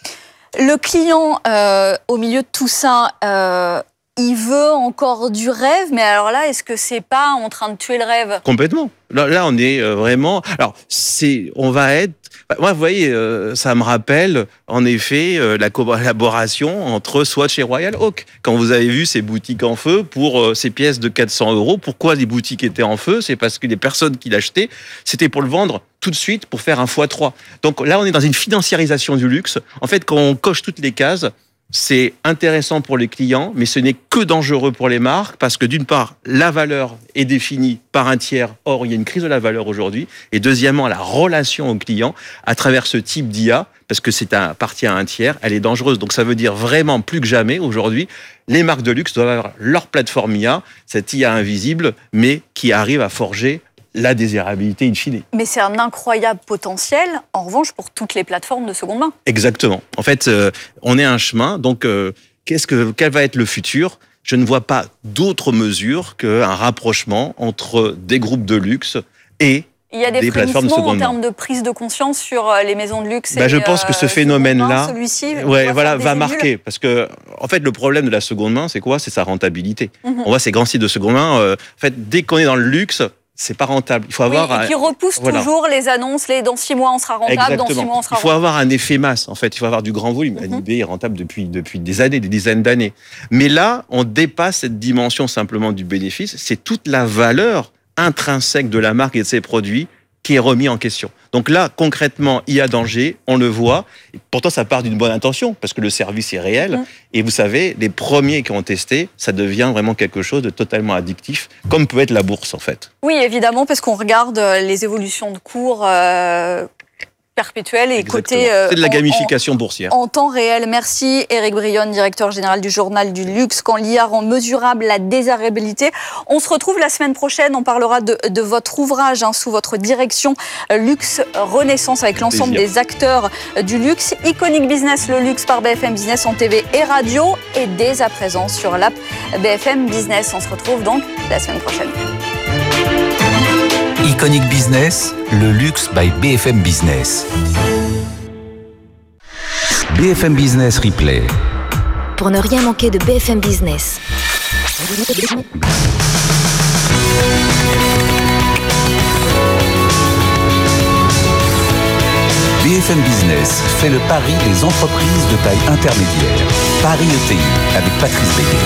Le client, euh, au milieu de tout ça, euh, il veut encore du rêve, mais alors là, est-ce que c'est pas en train de tuer le rêve? Complètement. Là, là, on est vraiment... Alors, c'est, on va être... Moi, vous voyez, euh, ça me rappelle, en effet, euh, la collaboration entre Swatch et Royal Oak. Quand vous avez vu ces boutiques en feu pour euh, ces pièces de quatre cents euros, pourquoi les boutiques étaient en feu? C'est parce que les personnes qui l'achetaient, c'était pour le vendre tout de suite, pour faire un fois trois. Donc là, on est dans une financiarisation du luxe. En fait, quand on coche toutes les cases, c'est intéressant pour les clients, mais ce n'est que dangereux pour les marques parce que d'une part, la valeur est définie par un tiers. Or, il y a une crise de la valeur aujourd'hui. Et deuxièmement, la relation au client à travers ce type d'I A, parce que c'est un, appartient à un tiers, elle est dangereuse. Donc, ça veut dire vraiment plus que jamais aujourd'hui, les marques de luxe doivent avoir leur plateforme I A, cette I A invisible, mais qui arrive à forger la désirabilité in fine. Mais c'est un incroyable potentiel, en revanche, pour toutes les plateformes de seconde main. Exactement. En fait, euh, on est à un chemin. Donc, euh, qu'est-ce que, quel va être le futur? Je ne vois pas d'autre mesure qu'un rapprochement entre des groupes de luxe et il y a des, des plateformes de seconde main. En termes de prise de conscience sur les maisons de luxe. Bah, et je pense que ce phénomène-là, celui-ci, ouais, voilà, va marquer. Parce que, en fait, le problème de la seconde main, c'est quoi? C'est sa rentabilité. Mm-hmm. On voit ces grands sites de seconde main. Euh, en fait, dès qu'on est dans le luxe, c'est pas rentable. Il faut avoir oui, et qui repousse voilà. toujours les annonces, les dans six mois on sera rentable, Exactement. dans six mois on sera rentable. Il faut rentable. avoir un effet masse, en fait. Il faut avoir du grand volume. Mm-hmm. eBay est rentable depuis, depuis des années, des dizaines d'années. Mais là, on dépasse cette dimension simplement du bénéfice. C'est toute la valeur intrinsèque de la marque et de ses produits qui est remis en question. Donc là, concrètement, il y a danger, on le voit. Et pourtant, ça part d'une bonne intention, parce que le service est réel. Mmh. Et vous savez, les premiers qui ont testé, ça devient vraiment quelque chose de totalement addictif, comme peut être la bourse, en fait. Oui, évidemment, parce qu'on regarde les évolutions de cours euh, perpétuel et Exactement. côté... Euh, c'est de la en, gamification en, boursière. En temps réel. Merci Éric Brionne, directeur général du journal du luxe. Quand l'I A rend mesurable la désirabilité. On se retrouve la semaine prochaine. On parlera de, de votre ouvrage hein, sous votre direction Luxe Renaissance avec l'ensemble des acteurs du luxe. Iconic Business, le luxe par B F M Business en T V et radio et dès à présent sur l'app B F M Business. On se retrouve donc la semaine prochaine. Iconic Business, le luxe by B F M Business. B F M Business Replay. Pour ne rien manquer de B F M Business. B F M Business fait le pari des entreprises de taille intermédiaire. Paris E T I avec Patrice Béguet.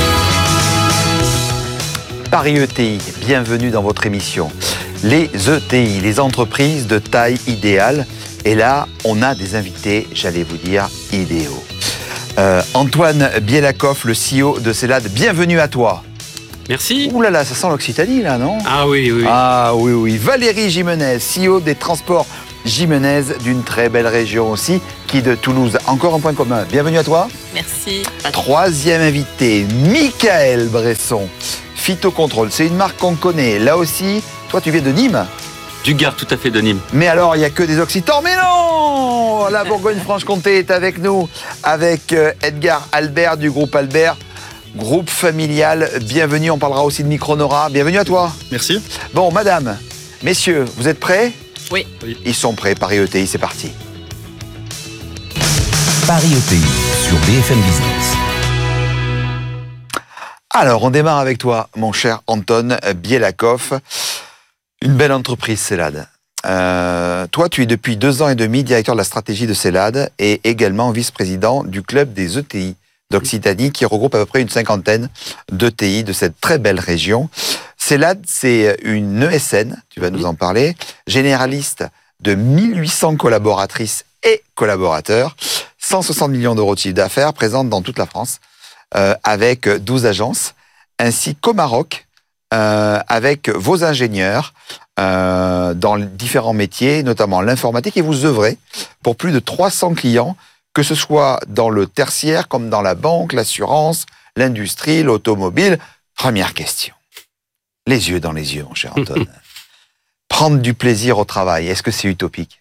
Paris E T I, bienvenue dans votre émission. Les E T I, les entreprises de taille idéale. Et là, on a des invités, j'allais vous dire, idéaux. Euh, Antoine Bielakoff, le C E O de Célade, bienvenue à toi. Merci. Ouh là là, ça sent l'Occitanie là, non? Ah oui, oui. Ah oui, oui. Valérie Jimenez, C E O des transports Jimenez, d'une très belle région aussi, qui de Toulouse. Encore un point commun. Bienvenue à toi. Merci. Troisième invité, Michael Bresson. Phytocontrôle, c'est une marque qu'on connaît. Là aussi, toi tu viens de Nîmes? Du Gard, tout à fait, de Nîmes. Mais alors, il n'y a que des Occitans. Mais non! La Bourgogne-Franche-Comté est avec nous, avec Edgar Albert du groupe Albert, groupe familial. Bienvenue, on parlera aussi de Micronora. Bienvenue à toi. Merci. Bon, madame, messieurs, vous êtes prêts? Oui. Ils sont prêts, Paris E T I, c'est parti. Paris E T I sur B F M Business. Alors, on démarre avec toi, mon cher Anton Bielakoff. Une belle entreprise, Célade. Euh, toi, tu es depuis deux ans et demi directeur de la stratégie de Célade et également vice-président du club des E T I d'Occitanie qui regroupe à peu près une cinquantaine d'E T I de cette très belle région. Célade, c'est une E S N, tu vas nous en parler, généraliste de mille huit cents collaboratrices et collaborateurs, cent soixante millions d'euros de chiffre d'affaires, présente dans toute la France, euh, avec douze agences, ainsi qu'au Maroc, Euh, avec vos ingénieurs euh, dans différents métiers, notamment l'informatique, et vous œuvrez pour plus de trois cents clients, que ce soit dans le tertiaire, comme dans la banque, l'assurance, l'industrie, l'automobile. Première question. Les yeux dans les yeux, mon cher Anton. Prendre du plaisir au travail, est-ce que c'est utopique?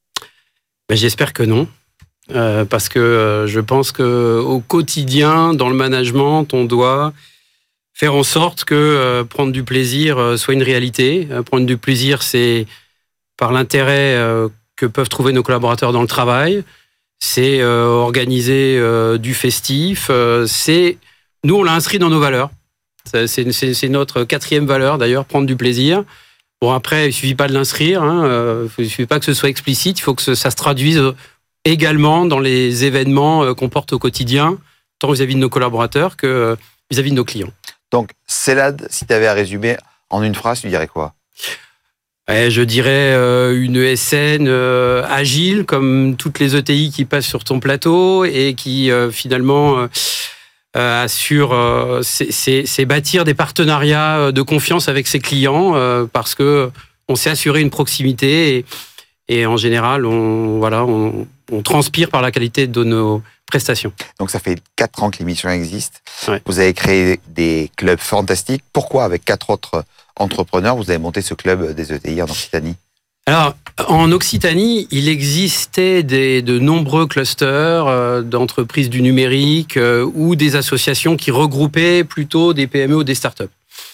Ben, j'espère que non. Euh, parce que euh, je pense qu'au quotidien, dans le management, on doit faire en sorte que euh, prendre du plaisir euh, soit une réalité. Euh, prendre du plaisir, c'est par l'intérêt euh, que peuvent trouver nos collaborateurs dans le travail. C'est euh, organiser euh, du festif. Euh, c'est nous, on l'a inscrit dans nos valeurs. C'est, c'est, c'est notre quatrième valeur, d'ailleurs, prendre du plaisir. Bon, après, il suffit pas de l'inscrire. Hein, euh, il suffit pas que ce soit explicite. Il faut que ça se traduise également dans les événements euh, qu'on porte au quotidien, tant vis-à-vis de nos collaborateurs que euh, vis-à-vis de nos clients. Donc, Célade, si tu avais à résumer en une phrase, tu dirais quoi? Ouais, je dirais euh, une E S N euh, agile, comme toutes les E T I qui passent sur ton plateau et qui euh, finalement euh, euh, assure, euh, c'est, c'est, c'est bâtir des partenariats de confiance avec ses clients euh, parce que on sait assurer une proximité et, et en général, on, voilà, on, on transpire par la qualité de nos prestations. Donc ça fait quatre ans que l'émission existe. Ouais. Vous avez créé des clubs fantastiques. Pourquoi, avec quatre autres entrepreneurs, vous avez monté ce club des E T I en Occitanie? Alors, en Occitanie, il existait des, de nombreux clusters euh, d'entreprises du numérique euh, ou des associations qui regroupaient plutôt des P M E ou des startups.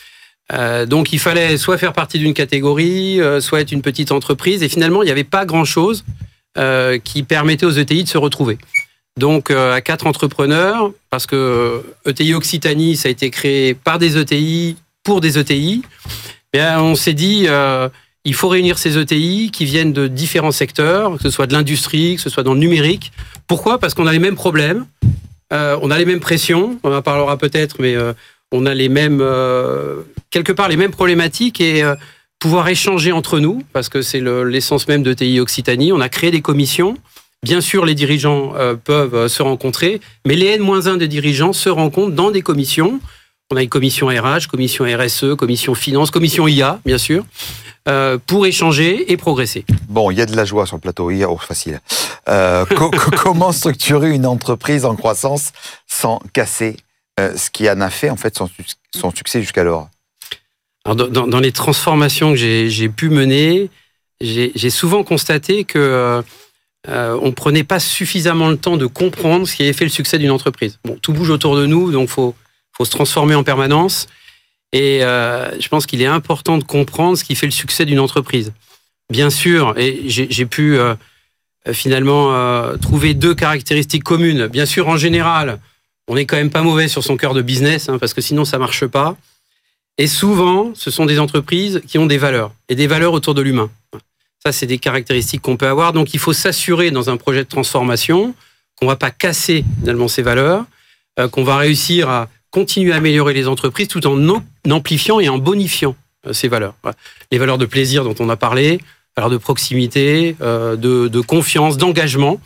Euh, donc, il fallait soit faire partie d'une catégorie, euh, soit être une petite entreprise. Et finalement, il n'y avait pas grand-chose euh, qui permettait aux E T I de se retrouver. Donc, euh, à quatre entrepreneurs, parce que E T I Occitanie, ça a été créé par des E T I, pour des E T I, bien, on s'est dit, euh, il faut réunir ces E T I qui viennent de différents secteurs, que ce soit de l'industrie, que ce soit dans le numérique. Pourquoi? Parce qu'on a les mêmes problèmes, euh, on a les mêmes pressions, on en parlera peut-être, mais euh, on a les mêmes, euh, quelque part les mêmes problématiques et euh, pouvoir échanger entre nous, parce que c'est le, l'essence même de E T I Occitanie. On a créé des commissions. Bien sûr, les dirigeants euh, peuvent se rencontrer, mais les N moins un de dirigeants se rencontrent dans des commissions. On a une commission R H, commission R S E, commission finance, commission I A, bien sûr. euh, pour échanger et progresser. Bon, il y a de la joie sur le plateau, hier, oh, facile. Euh, co- co- comment structurer une entreprise en croissance sans casser euh, ce qui en a fait en fait son, son succès jusqu'alors? Alors, dans, dans les transformations que j'ai, j'ai pu mener, j'ai, j'ai souvent constaté que euh, euh, on prenait pas suffisamment le temps de comprendre ce qui avait fait le succès d'une entreprise. Bon, tout bouge autour de nous, donc faut faut se transformer en permanence. Et euh, je pense qu'il est important de comprendre ce qui fait le succès d'une entreprise. Bien sûr, et j'ai, j'ai pu euh, finalement euh, trouver deux caractéristiques communes. Bien sûr, en général, on n'est quand même pas mauvais sur son cœur de business, hein, parce que sinon ça marche pas. Et souvent, ce sont des entreprises qui ont des valeurs, et des valeurs autour de l'humain. Ça, c'est des caractéristiques qu'on peut avoir. Donc, il faut s'assurer dans un projet de transformation qu'on ne va pas casser finalement ces valeurs, euh, qu'on va réussir à continuer à améliorer les entreprises tout en amplifiant et en bonifiant euh, ces valeurs. Voilà. Les valeurs de plaisir dont on a parlé, valeurs de proximité, euh, de, de confiance, d'engagement.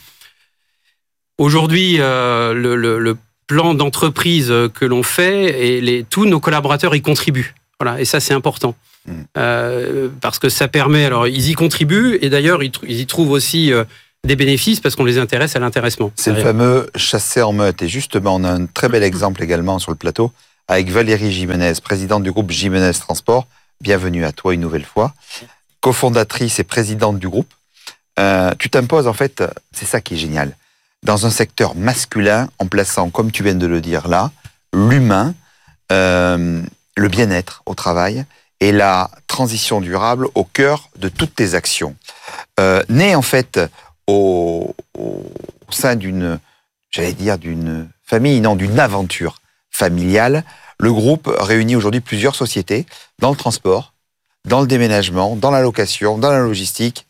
Aujourd'hui, euh, le, le, le plan d'entreprise que l'on fait, et les, tous nos collaborateurs y contribuent. Voilà, et ça, c'est important. Mmh. Euh, parce que ça permet... Alors, ils y contribuent, et d'ailleurs, ils, ils y trouvent aussi euh, des bénéfices parce qu'on les intéresse à l'intéressement. C'est le fameux chasser en meute. Et justement, on a un très bel exemple également sur le plateau avec Valérie Jimenez, présidente du groupe Jimenez Transport. Bienvenue à toi une nouvelle fois. Cofondatrice et présidente du groupe. Euh, tu t'imposes, en fait, c'est ça qui est génial, dans un secteur masculin, en plaçant, comme tu viens de le dire là, l'humain, euh, le bien-être au travail et la transition durable au cœur de toutes tes actions. Euh, né en fait au, au sein d'une, j'allais dire d'une famille, non, d'une aventure familiale, le groupe réunit aujourd'hui plusieurs sociétés dans le transport, dans le déménagement, dans la location, dans la logistique.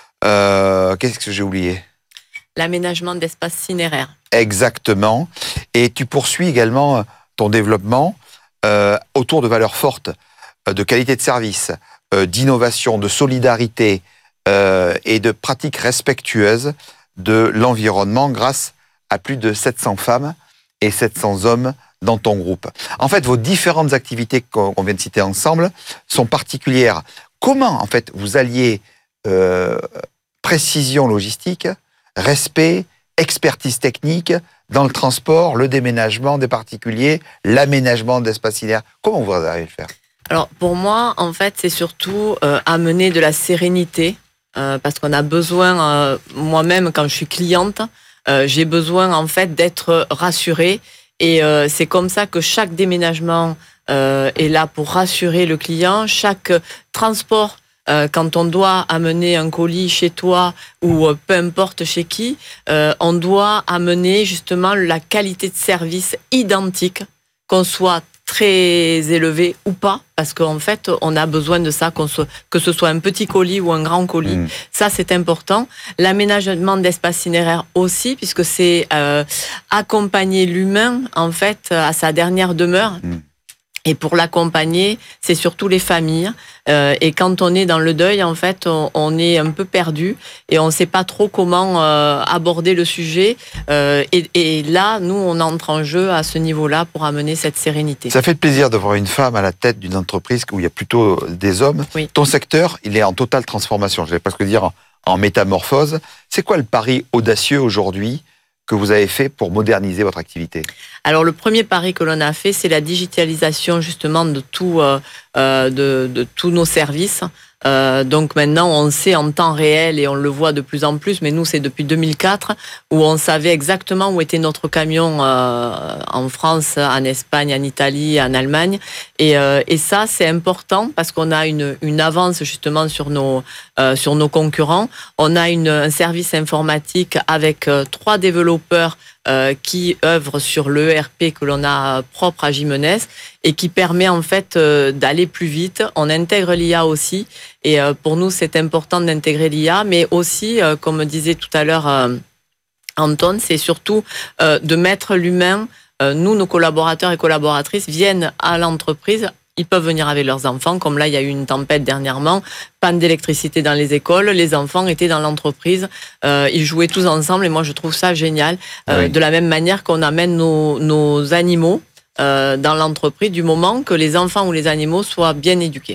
Euh, qu'est-ce que j'ai oublié ? L'aménagement d'espaces cinéraires. Exactement. Et tu poursuis également ton développement euh, autour de valeurs fortes, euh, de qualité de service, euh, d'innovation, de solidarité euh, et de pratiques respectueuses de l'environnement grâce à plus de sept cents femmes et sept cents hommes dans ton groupe. En fait, vos différentes activités qu'on vient de citer ensemble sont particulières. Comment, en fait, vous alliez euh, précision logistique, respect, expertise technique dans le transport, le déménagement des particuliers, l'aménagement d'espaces cinéraires. Comment vous arrivez à le faire ? Alors, pour moi, en fait, c'est surtout euh, amener de la sérénité, euh, parce qu'on a besoin, euh, moi-même, quand je suis cliente, euh, j'ai besoin, en fait, d'être rassurée. Et euh, c'est comme ça que chaque déménagement euh, est là pour rassurer le client. Chaque transport, Euh, quand on doit amener un colis chez toi ou euh, peu importe chez qui, euh, on doit amener justement la qualité de service identique, qu'on soit très élevé ou pas, parce qu'en fait, on a besoin de ça, qu'on soit, que ce soit un petit colis ou un grand colis. Mmh. Ça, c'est important. L'aménagement d'espaces cinéraires aussi, puisque c'est euh, accompagner l'humain, en fait, à sa dernière demeure. Mmh. Et pour l'accompagner, c'est surtout les familles. Euh, et quand on est dans le deuil, en fait, on, on est un peu perdu et on ne sait pas trop comment euh, aborder le sujet. Euh, et, et là, nous, on entre en jeu à ce niveau-là pour amener cette sérénité. Ça fait plaisir de voir une femme à la tête d'une entreprise où il y a plutôt des hommes. Oui. Ton secteur, il est en totale transformation. Je vais presque dire en, en métamorphose. C'est quoi le pari audacieux aujourd'hui que vous avez fait pour moderniser votre activité ? Alors, le premier pari que l'on a fait, c'est la digitalisation justement de, tout, euh, de, de tous nos services. Euh, donc maintenant, on sait en temps réel et on le voit de plus en plus, mais nous, c'est depuis deux mille quatre, où on savait exactement où était notre camion euh, en France, en Espagne, en Italie, en Allemagne. Et, euh, et ça, c'est important parce qu'on a une, une avance justement sur nos, euh, sur nos concurrents. On a une, un service informatique avec euh, trois développeurs Euh, qui œuvre sur l'E R P que l'on a propre à Jimenez et qui permet en fait euh, d'aller plus vite. On intègre l'I A aussi et euh, pour nous c'est important d'intégrer l'I A, mais aussi, euh, comme disait tout à l'heure euh, Anton, c'est surtout euh, de mettre l'humain. Euh, nous, nos collaborateurs et collaboratrices viennent à l'entreprise. Ils peuvent venir avec leurs enfants, comme là, il y a eu une tempête dernièrement, panne d'électricité dans les écoles, les enfants étaient dans l'entreprise, euh, ils jouaient tous ensemble et moi, je trouve ça génial. Euh, oui. De la même manière qu'on amène nos, nos animaux euh, dans l'entreprise du moment que les enfants ou les animaux soient bien éduqués.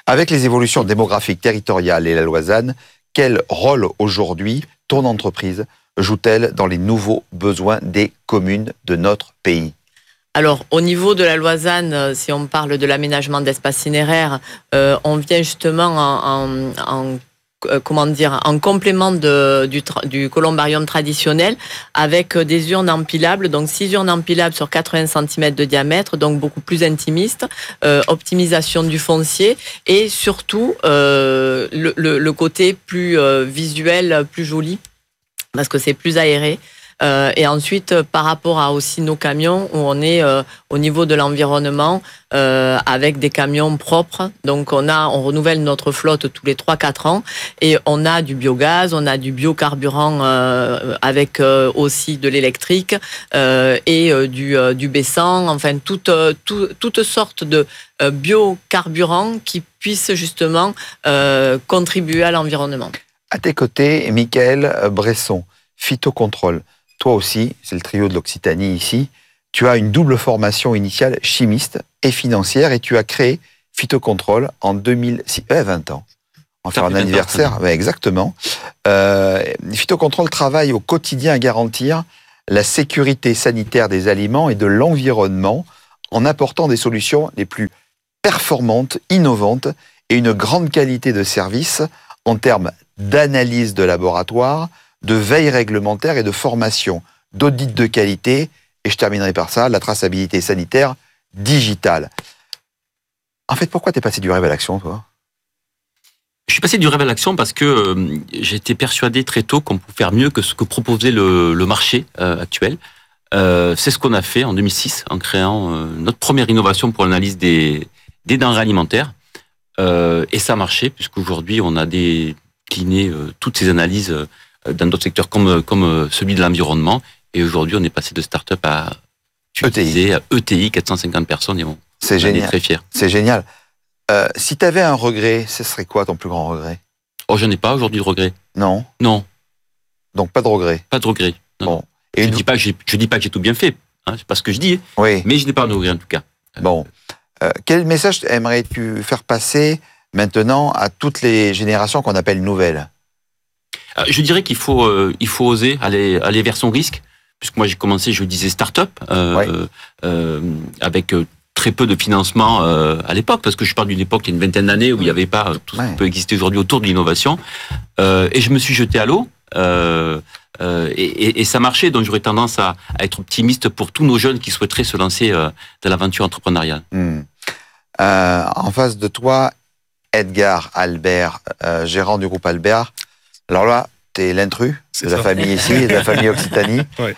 Avec les évolutions démographiques territoriales et la loi Z A N, quel rôle aujourd'hui ton entreprise joue-t-elle dans les nouveaux besoins des communes de notre pays ? Alors, au niveau de la loi Z A N, si on parle de l'aménagement d'espaces cinéraires, euh, on vient justement en, en, en euh, comment dire, en complément de, du, du columbarium traditionnel, avec des urnes empilables, donc six urnes empilables sur quatre-vingts centimètres de diamètre, donc beaucoup plus intimiste, euh, optimisation du foncier et surtout euh, le, le, le côté plus euh, visuel, plus joli, parce que c'est plus aéré. Euh, et ensuite, euh, par rapport à aussi nos camions, où on est euh, au niveau de l'environnement euh, avec des camions propres. Donc, on a, on renouvelle notre flotte tous les trois quatre ans et on a du biogaz, on a du biocarburant euh, avec euh, aussi de l'électrique euh, et euh, du, euh, du baissant. Enfin, toutes euh, tout, toutes sortes de euh, biocarburants qui puissent justement euh, contribuer à l'environnement. À tes côtés, Mickaël Bresson, phytocontrôle. Toi aussi, c'est le trio de l'Occitanie ici, tu as une double formation initiale chimiste et financière et tu as créé Phytocontrôle en deux mille six, euh, vingt ans. On va faire un anniversaire, ouais, exactement. Euh, Phytocontrôle travaille au quotidien à garantir la sécurité sanitaire des aliments et de l'environnement en apportant des solutions les plus performantes, innovantes et une grande qualité de service en termes d'analyse de laboratoire, de veille réglementaire et de formation, d'audit de qualité, et je terminerai par ça, la traçabilité sanitaire digitale. En fait, pourquoi t'es passé du rêve à l'action, toi ? Je suis passé du rêve à l'action parce que euh, j'étais persuadé très tôt qu'on pouvait faire mieux que ce que proposait le, le marché euh, actuel. Euh, c'est ce qu'on a fait en deux mille six, en créant euh, notre première innovation pour l'analyse des, des denrées alimentaires. Euh, et ça a marché, puisqu'aujourd'hui, on a décliné euh, toutes ces analyses euh, dans d'autres secteurs comme, comme celui de l'environnement. Et aujourd'hui, on est passé de start-up à utiliser à E T I, quatre cent cinquante personnes, et on, c'est on génial. est très fiers. C'est génial. Euh, si tu avais un regret, ce serait quoi ton plus grand regret ? Oh, je n'ai pas aujourd'hui de regret. Non ? Non. Donc pas de regret ? Pas de regret. Non. Bon. Et je ne dis pas que j'ai, je dis pas que j'ai tout bien fait, hein, c'est pas ce que je dis, oui. Mais je n'ai pas de regret en tout cas. Bon. Euh, quel message aimerais-tu faire passer maintenant à toutes les générations qu'on appelle nouvelles ? Je dirais qu'il faut, euh, il faut oser aller, aller vers son risque, puisque moi j'ai commencé, je disais start-up, euh, ouais. euh, avec très peu de financement euh, à l'époque, parce que je parle d'une époque il y a une vingtaine d'années où il n'y avait pas tout ce ouais. qui peut exister aujourd'hui autour de l'innovation, euh, et je me suis jeté à l'eau, euh, euh, et, et, et ça marchait, donc j'aurais tendance à, à être optimiste pour tous nos jeunes qui souhaiteraient se lancer euh, dans l'aventure entrepreneuriale. Mmh. Euh, en face de toi, Edgar Albert, euh, gérant du groupe Albert. Alors là, t'es l'intrus de la famille ici, de la famille Occitanie. Oui.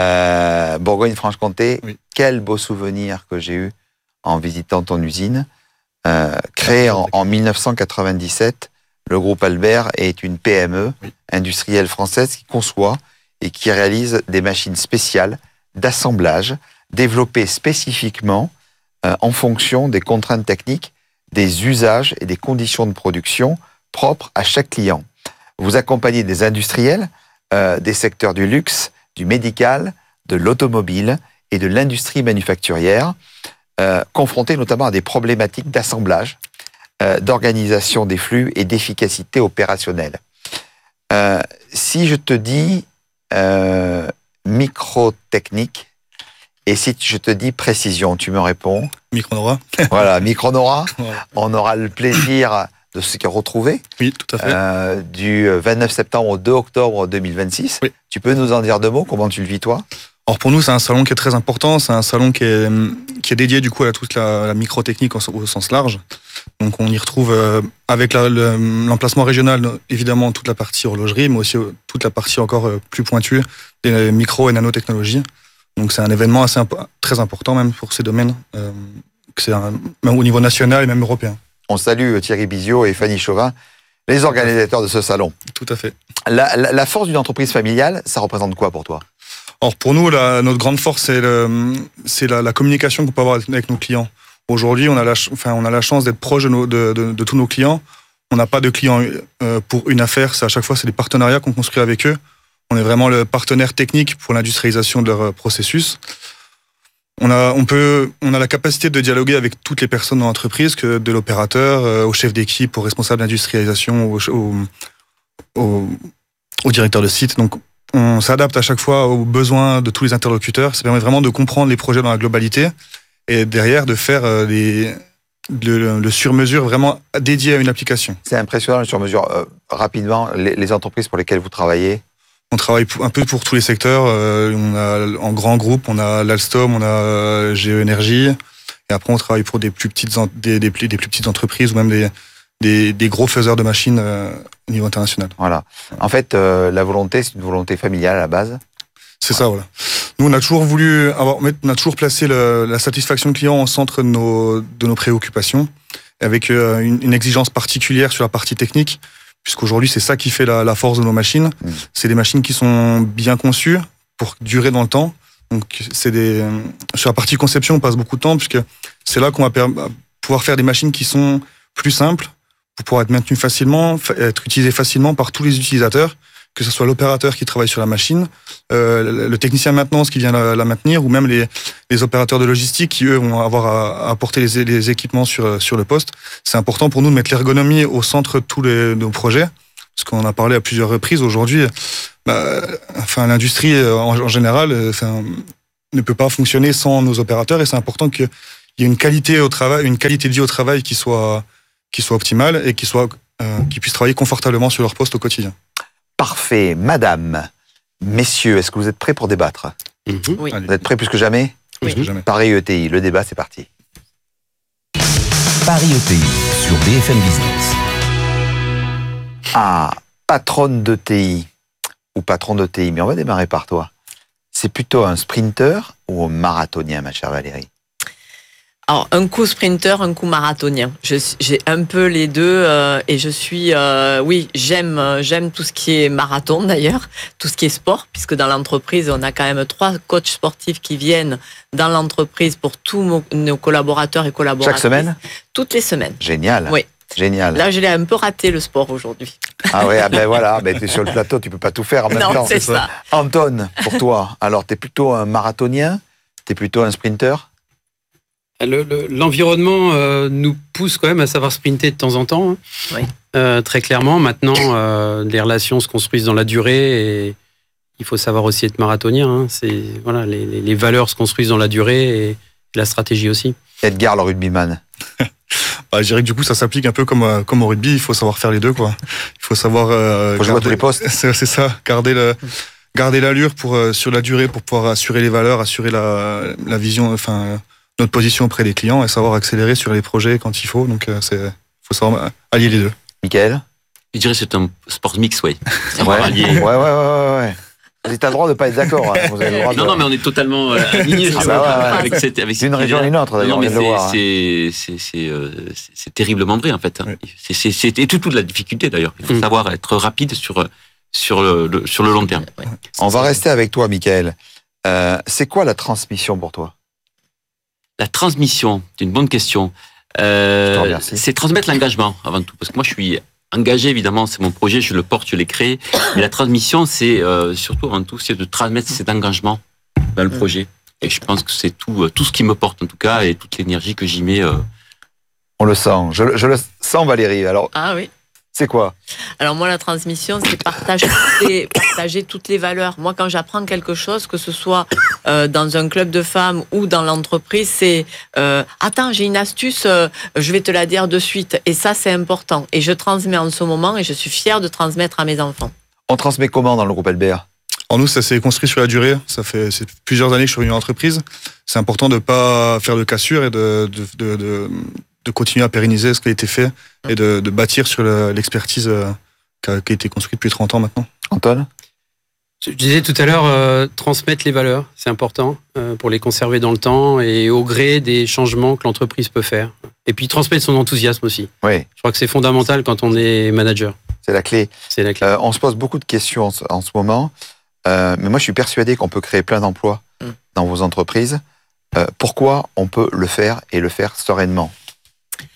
Euh, Bourgogne-Franche-Comté. Oui. Quel beau souvenir que j'ai eu en visitant ton usine. Euh, créé en, en mille neuf cent quatre-vingt-dix-sept, le groupe Albert est une P M E oui. industrielle française qui conçoit et qui réalise des machines spéciales d'assemblage développées spécifiquement euh, en fonction des contraintes techniques, des usages et des conditions de production propres à chaque client. Vous accompagnez des industriels, euh, des secteurs du luxe, du médical, de l'automobile et de l'industrie manufacturière, euh, confrontés notamment à des problématiques d'assemblage, euh, d'organisation des flux et d'efficacité opérationnelle. Euh, si je te dis euh, microtechnique et si je te dis précision, tu me réponds ? Micronora. Voilà, Micronora. Voilà. On aura le plaisir de se retrouver. Oui, tout à fait. Euh, du vingt-neuf septembre au deux octobre deux mille vingt-six. Oui. Tu peux nous en dire deux mots ? Comment tu le vis, toi ? Alors pour nous, c'est un salon qui est très important. C'est un salon qui est, qui est dédié du coup à toute la, la microtechnique au, au sens large. Donc on y retrouve euh, avec la, le, l'emplacement régional, évidemment, toute la partie horlogerie, mais aussi euh, toute la partie encore euh, plus pointue des micro et nanotechnologies. Donc c'est un événement assez imp- très important même pour ces domaines, euh, que c'est un, même au niveau national et même européen. On salue Thierry Bizio et Fanny Chauvin, les organisateurs de ce salon. Tout à fait. La, la, la force d'une entreprise familiale, ça représente quoi pour toi ? Alors pour nous, la, notre grande force, c'est, le, c'est la, la communication qu'on peut avoir avec nos clients. Aujourd'hui, on a la, enfin, on a la chance d'être proche de, nos, de, de, de tous nos clients. On n'a pas de clients euh, pour une affaire. C'est à chaque fois, c'est des partenariats qu'on construit avec eux. On est vraiment le partenaire technique pour l'industrialisation de leur processus. On a, on peut, on a la capacité de dialoguer avec toutes les personnes dans l'entreprise, que de l'opérateur euh, au chef d'équipe, au responsable d'industrialisation, au, au, au, au directeur de site. Donc, on s'adapte à chaque fois aux besoins de tous les interlocuteurs. Ça permet vraiment de comprendre les projets dans la globalité et derrière de faire euh, les, le, le sur-mesure vraiment dédié à une application. C'est impressionnant le sur-mesure. Euh, rapidement, les, les entreprises pour lesquelles vous travaillez? On travaille un peu pour tous les secteurs. Euh, on a en grand groupe, on a l'Alstom, on a Géoénergie. Et après, on travaille pour des plus petites, des, des, des plus petites entreprises ou même des, des, des gros faiseurs de machines euh, au niveau international. Voilà. En fait, euh, la volonté, c'est une volonté familiale à la base. C'est ça, voilà. Nous, on a toujours voulu avoir, on a toujours placé le, la satisfaction client au centre de nos, de nos préoccupations, avec euh, une, une exigence particulière sur la partie technique. Puisqu'aujourd'hui, c'est ça qui fait la, la force de nos machines. Mmh. C'est des machines qui sont bien conçues pour durer dans le temps. Donc, c'est des, sur la partie conception, on passe beaucoup de temps, puisque c'est là qu'on va pouvoir faire des machines qui sont plus simples, pour pouvoir être maintenues facilement, être utilisées facilement par tous les utilisateurs, que ce soit l'opérateur qui travaille sur la machine, euh, le technicien de maintenance qui vient la, la maintenir, ou même les, les opérateurs de logistique qui, eux, vont avoir à, à apporter les, les équipements sur, sur le poste. C'est important pour nous de mettre l'ergonomie au centre de tous les, nos projets, parce qu'on en a parlé à plusieurs reprises. Aujourd'hui, bah, enfin, l'industrie en, en général enfin, ne peut pas fonctionner sans nos opérateurs, et c'est important qu'il y ait une qualité au travail, une qualité de vie au travail qui soit, qui soit optimale et qui soit, euh, qui puissent travailler confortablement sur leur poste au quotidien. Parfait. Madame, messieurs, est-ce que vous êtes prêts pour débattre? Mm-hmm. Oui. Vous êtes prêts plus que jamais? Plus que jamais. Paris E T I, le débat, c'est parti. Paris E T I sur B F M Business. Ah, patronne de T I ou patron de T I, mais on va démarrer par toi. C'est plutôt un sprinter ou un marathonien, ma chère Valérie? Alors, un coup sprinter, un coup marathonien. Je, j'ai un peu les deux euh, et je suis, euh, oui, j'aime, j'aime tout ce qui est marathon d'ailleurs, tout ce qui est sport, puisque dans l'entreprise, on a quand même trois coachs sportifs qui viennent dans l'entreprise pour tous nos, nos collaborateurs et collaboratrices. Chaque semaine? Toutes les semaines. Génial. Oui. Génial. Là, je l'ai un peu raté le sport aujourd'hui. Ah ouais, ah ben voilà, ben t'es sur le plateau, tu peux pas tout faire en même non, temps. c'est ça. Anton, pour toi, alors t'es plutôt un marathonien, t'es plutôt un sprinter? Le, le, l'environnement euh, nous pousse quand même à savoir sprinter de temps en temps. Hein. Oui. Euh, très clairement, maintenant, euh, les relations se construisent dans la durée et il faut savoir aussi être marathonien. Hein. C'est, voilà, les, les valeurs se construisent dans la durée et la stratégie aussi. Edgar, le rugbyman. Bah, je dirais que du coup, ça s'applique un peu comme, comme au rugby. Il faut savoir faire les deux, quoi. Il faut savoir. Euh, faut jouer à tous les postes. C'est, c'est ça. Garder le, garder l'allure pour euh, sur la durée pour pouvoir assurer les valeurs, assurer la, la vision, enfin notre position auprès des clients et savoir accélérer sur les projets quand il faut. Donc, euh, c'est, faut savoir allier les deux. Michael? Je dirais que c'est un sport mix, oui. Ouais. ouais, ouais, ouais, ouais, ouais. Vous avez le droit de ne pas être d'accord. Hein. Vous avez le droit de... Non, non, mais on est totalement euh, alignés ah bah ouais, ouais. avec cette. Avec d'une région à une autre, d'ailleurs. Non, mais on c'est, le voir, c'est, hein. c'est, c'est, euh, c'est, c'est terriblement vrai, en fait. Hein. Oui. C'est, c'est, c'est tout, toute la difficulté, d'ailleurs. Il faut mmh. savoir être rapide sur, sur, le, le, sur le long terme. Ouais. On va rester avec toi, Michael. Euh, c'est quoi la transmission pour toi? La transmission, c'est une bonne question. Euh, je te remercie. C'est transmettre l'engagement, avant tout. Parce que moi, je suis engagé, évidemment, c'est mon projet, je le porte, je l'ai créé. Mais la transmission, c'est euh, surtout, avant tout, c'est de transmettre cet engagement dans le projet. Et je pense que c'est tout, tout ce qui me porte, en tout cas, et toute l'énergie que j'y mets. Euh... On le sent. Je, je le sens, Valérie. Alors, ah oui. C'est quoi? Alors moi, la transmission, c'est partager, toutes les, partager toutes les valeurs. Moi, quand j'apprends quelque chose, que ce soit euh, dans un club de femmes ou dans l'entreprise, c'est euh, « Attends, j'ai une astuce, euh, je vais te la dire de suite. » Et ça, c'est important. Et je transmets en ce moment et je suis fière de transmettre à mes enfants. On transmet comment dans le groupe Albert? Alors nous, ça s'est construit sur la durée. Ça fait c'est plusieurs années que je suis venu en entreprise. C'est important de ne pas faire de cassure et de... de, de, de de continuer à pérenniser ce qui a été fait et de, de bâtir sur le, l'expertise euh, qui, a, qui a été construite depuis trente ans maintenant. Antoine? Je disais tout à l'heure, euh, transmettre les valeurs, c'est important euh, pour les conserver dans le temps et au gré des changements que l'entreprise peut faire. Et puis transmettre son enthousiasme aussi. Oui. Je crois que c'est fondamental quand on est manager. C'est la clé. C'est la clé. Euh, on se pose beaucoup de questions en ce, en ce moment, euh, mais moi je suis persuadé qu'on peut créer plein d'emplois mm. dans vos entreprises. Euh, pourquoi on peut le faire et le faire sereinement?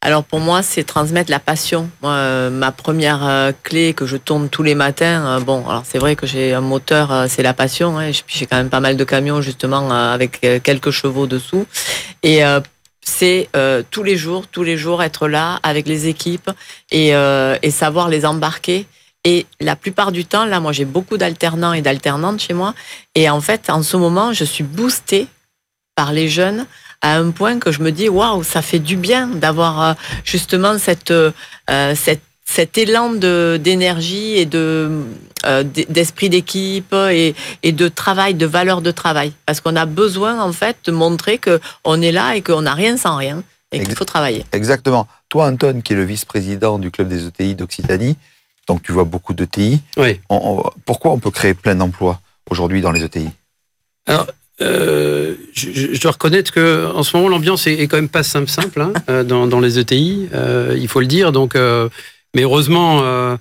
Alors pour moi, c'est transmettre la passion. Moi, euh, ma première euh, clé que je tourne tous les matins, euh, bon, alors c'est vrai que j'ai un moteur, euh, c'est la passion. Hein, puis j'ai quand même pas mal de camions justement euh, avec euh, quelques chevaux dessous. Et euh, c'est euh, tous les jours, tous les jours être là avec les équipes et, euh, et savoir les embarquer. Et la plupart du temps, là, moi, j'ai beaucoup d'alternants et d'alternantes chez moi. Et en fait, en ce moment, je suis boostée par les jeunes à un point que je me dis, waouh, ça fait du bien d'avoir euh, justement cette, euh, cette, cet élan de, d'énergie et de, euh, d'esprit d'équipe et, et de travail, de valeur de travail. Parce qu'on a besoin, en fait, de montrer qu'on est là et qu'on n'a rien sans rien et qu'il faut travailler. Exactement. Toi, Anton, qui est le vice-président du club des E T I d'Occitanie, donc tu vois beaucoup d'E T I. Oui. On, on, pourquoi on peut créer plein d'emplois aujourd'hui dans les E T I? Alors, Euh, je, je dois reconnaître que en ce moment l'ambiance est, est quand même pas simple simple hein, euh, dans, dans les E T I, euh, il faut le dire. Donc, euh, mais heureusement, euh,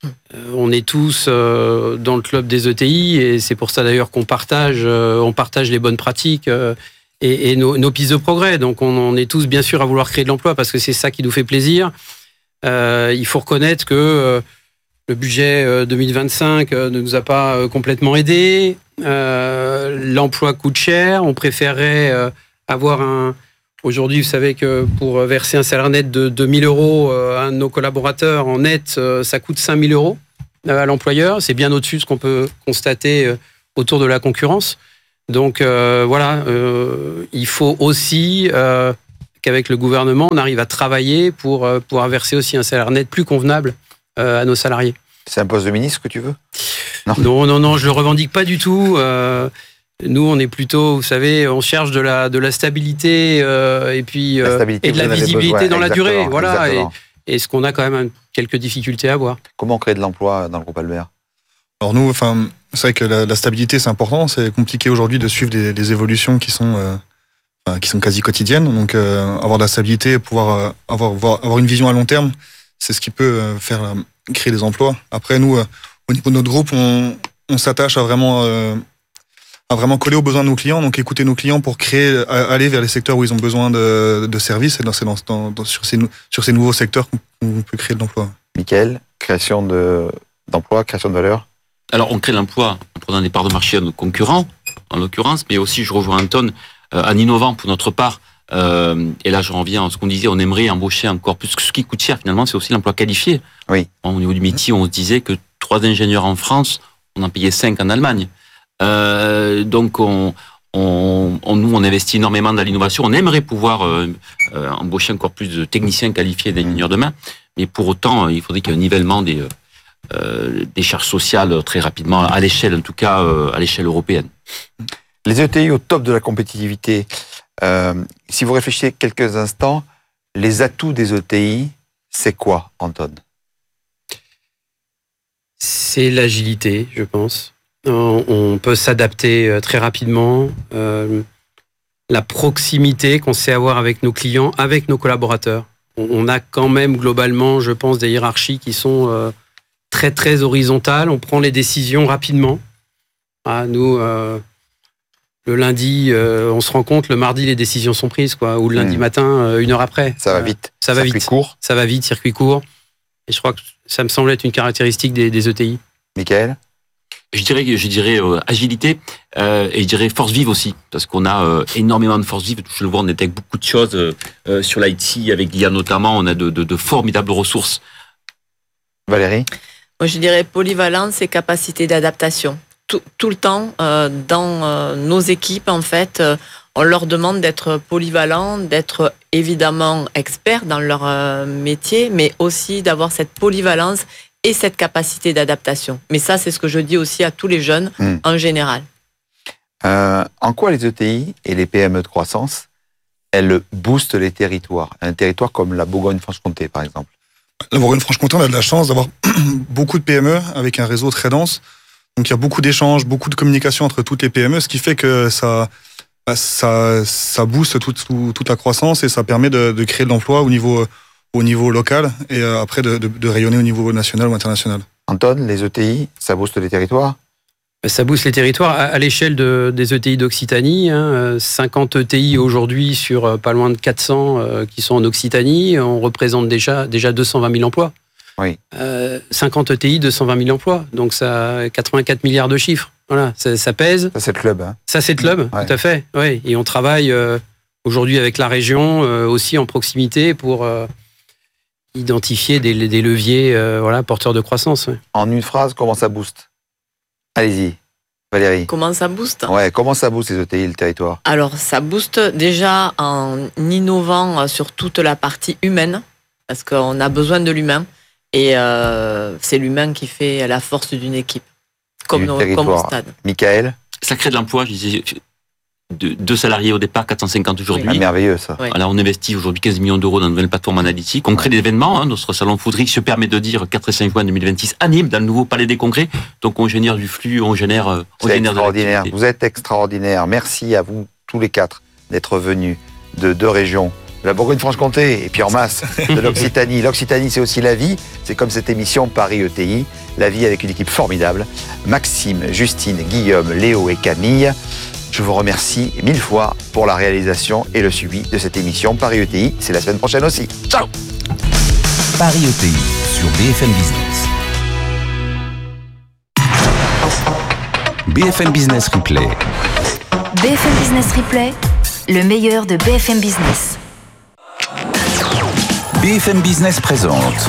on est tous euh, dans le club des E T I et c'est pour ça d'ailleurs qu'on partage, euh, on partage les bonnes pratiques euh, et, et nos, nos pistes de progrès. Donc, on, on est tous bien sûr à vouloir créer de l'emploi parce que c'est ça qui nous fait plaisir. Euh, il faut reconnaître que euh, le budget deux mille vingt-cinq ne nous a pas complètement aidés. Euh, l'emploi coûte cher. On préférerait euh, avoir un... Aujourd'hui, vous savez que pour verser un salaire net de deux mille euros à un de nos collaborateurs en net, ça coûte cinq mille euros à l'employeur. C'est bien au-dessus de ce qu'on peut constater autour de la concurrence. Donc euh, voilà, euh, il faut aussi euh, qu'avec le gouvernement, on arrive à travailler pour euh, pouvoir verser aussi un salaire net plus convenable euh, à nos salariés. C'est un poste de ministre que tu veux? Non, non, non, non, je le revendique pas du tout. Euh, nous, on est plutôt, vous savez, on cherche de la de la stabilité euh, et puis euh, stabilité, et de la visibilité dans la durée, voilà. Et, et ce qu'on a quand même quelques difficultés à avoir. Comment créer de l'emploi dans le groupe Albert? Alors nous, enfin, c'est vrai que la, la stabilité c'est important. C'est compliqué aujourd'hui de suivre des, des évolutions qui sont euh, enfin, qui sont quasi quotidiennes. Donc euh, avoir de la stabilité, pouvoir euh, avoir, avoir avoir une vision à long terme, c'est ce qui peut euh, faire euh, créer des emplois. Après nous, euh, au niveau de notre groupe, on, on s'attache à vraiment euh, à vraiment coller aux besoins de nos clients, donc écouter nos clients pour créer, aller vers les secteurs où ils ont besoin de, de services et dans ces, dans, dans, sur, ces, sur ces nouveaux secteurs qu'on peut créer de l'emploi. Mickaël, création de, d'emplois, création de valeur. Alors on crée l'emploi en prenant des parts de marché à nos concurrents, en l'occurrence, mais aussi je rejoins Anton, euh, en innovant pour notre part. Euh, et là je reviens à ce qu'on disait, on aimerait embaucher encore plus. Ce qui coûte cher finalement, c'est aussi l'emploi qualifié. Oui. Au niveau du métier, on se disait que trois ingénieurs en France, on en payait cinq en Allemagne. Euh, donc, on, on, on, nous, on investit énormément dans l'innovation. On aimerait pouvoir euh, euh, embaucher encore plus de techniciens qualifiés d'ingénieurs demain, mais pour autant, il faudrait qu'il y ait un nivellement des, euh, des charges sociales très rapidement, à l'échelle, en tout cas, euh, à l'échelle européenne. Les E T I au top de la compétitivité. Euh, si vous réfléchissez quelques instants, les atouts des E T I, c'est quoi, Anton? C'est l'agilité, je pense. On peut s'adapter très rapidement. Euh, la proximité qu'on sait avoir avec nos clients, avec nos collaborateurs. On a quand même globalement, je pense, des hiérarchies qui sont euh, très très horizontales. On prend les décisions rapidement. Ah, nous, euh, le lundi, euh, on se rend compte, le mardi, les décisions sont prises, quoi. Ou le lundi mmh. matin, euh, une heure après. Ça va vite. Ça va circuit vite. Court. Ça va vite, circuit court. Et je crois que ça me semble être une caractéristique des, des E T I. Mickaël? Je dirais, je dirais euh, agilité euh, et je dirais force vive aussi, parce qu'on a euh, énormément de force vive. Je le vois, on est avec beaucoup de choses euh, sur l'I T, avec l'I A notamment. On a de, de, de formidables ressources. Valérie? Moi, je dirais polyvalence et capacité d'adaptation. Tout, tout le temps, euh, dans euh, nos équipes, en fait, euh, on leur demande d'être polyvalents, d'être évidemment experts dans leur euh, métier, mais aussi d'avoir cette polyvalence et cette capacité d'adaptation. Mais ça, c'est ce que je dis aussi à tous les jeunes mmh. en général. Euh, en quoi les E T I et les P M E de croissance, elles boostent les territoires? Un territoire comme la Bourgogne-Franche-Comté, par exemple. La Bourgogne-Franche-Comté, on a de la chance d'avoir beaucoup de P M E avec un réseau très dense. Donc il y a beaucoup d'échanges, beaucoup de communication entre toutes les P M E, ce qui fait que ça, ça, ça booste toute, toute la croissance et ça permet de, de créer de l'emploi au niveau... au niveau local et après de, de, de rayonner au niveau national ou international. Anton, les E T I, ça booste les territoires? Ça booste les territoires à, à l'échelle de, des E T I d'Occitanie. Hein, cinquante E T I aujourd'hui sur pas loin de quatre cents euh, qui sont en Occitanie. On représente déjà, déjà deux cent vingt mille emplois. Oui. Euh, cinquante E T I, deux cent vingt mille emplois. Donc ça quatre-vingt-quatre milliards de chiffres. Voilà, ça, ça pèse. Ça, c'est le club. Hein. Ça, c'est le club, ouais. Tout à fait. Oui. Et on travaille euh, aujourd'hui avec la région, euh, aussi en proximité, pour euh, identifier des, des leviers euh, voilà, porteurs de croissance. Ouais. En une phrase, comment ça booste ? Allez-y, Valérie. Comment ça booste ? Ouais, comment ça booste les E T I, le territoire ? Alors, ça booste déjà en innovant sur toute la partie humaine, parce qu'on a besoin de l'humain, et euh, c'est l'humain qui fait la force d'une équipe, comme, nos, comme au stade. Michael ? Ça crée de l'emploi, je disais, deux salariés au départ, quatre cent cinquante aujourd'hui. Oui. Ah, merveilleux ça. Oui. Alors on investit aujourd'hui quinze millions d'euros dans une nouvelle plateforme analytique. On crée des événements. Hein. Notre salon Foodrix se permet de dire quatre et cinq juin deux mille vingt-six à Nîmes, dans le nouveau palais des congrès. Donc on génère du flux, on génère. On C'est génère extraordinaire. Vous êtes extraordinaire. Merci à vous tous les quatre d'être venus de deux régions. De la Bourgogne-Franche-Comté et puis en masse de l'Occitanie. L'Occitanie, c'est aussi la vie. C'est comme cette émission Paris E T I. La vie avec une équipe formidable. Maxime, Justine, Guillaume, Léo et Camille. Je vous remercie mille fois pour la réalisation et le suivi de cette émission Paris E T I. C'est la semaine prochaine aussi. Ciao. Paris E T I sur B F M Business. B F M Business Replay. B F M Business Replay, le meilleur de B F M Business. B F M Business présente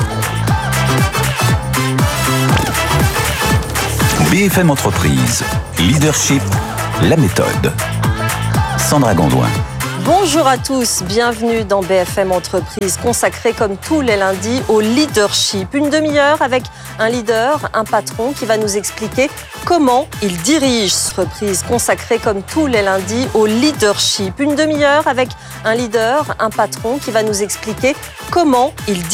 B F M Entreprise, Leadership, la méthode. Sandra Gondouin. Bonjour à tous, bienvenue dans B F M Entreprise, consacrée comme tous les lundis au leadership. Une demi-heure avec un leader, un patron qui va nous expliquer comment il dirige. Entreprise consacrée comme tous les lundis au leadership. Une demi-heure avec un leader, un patron qui va nous expliquer comment il dirige.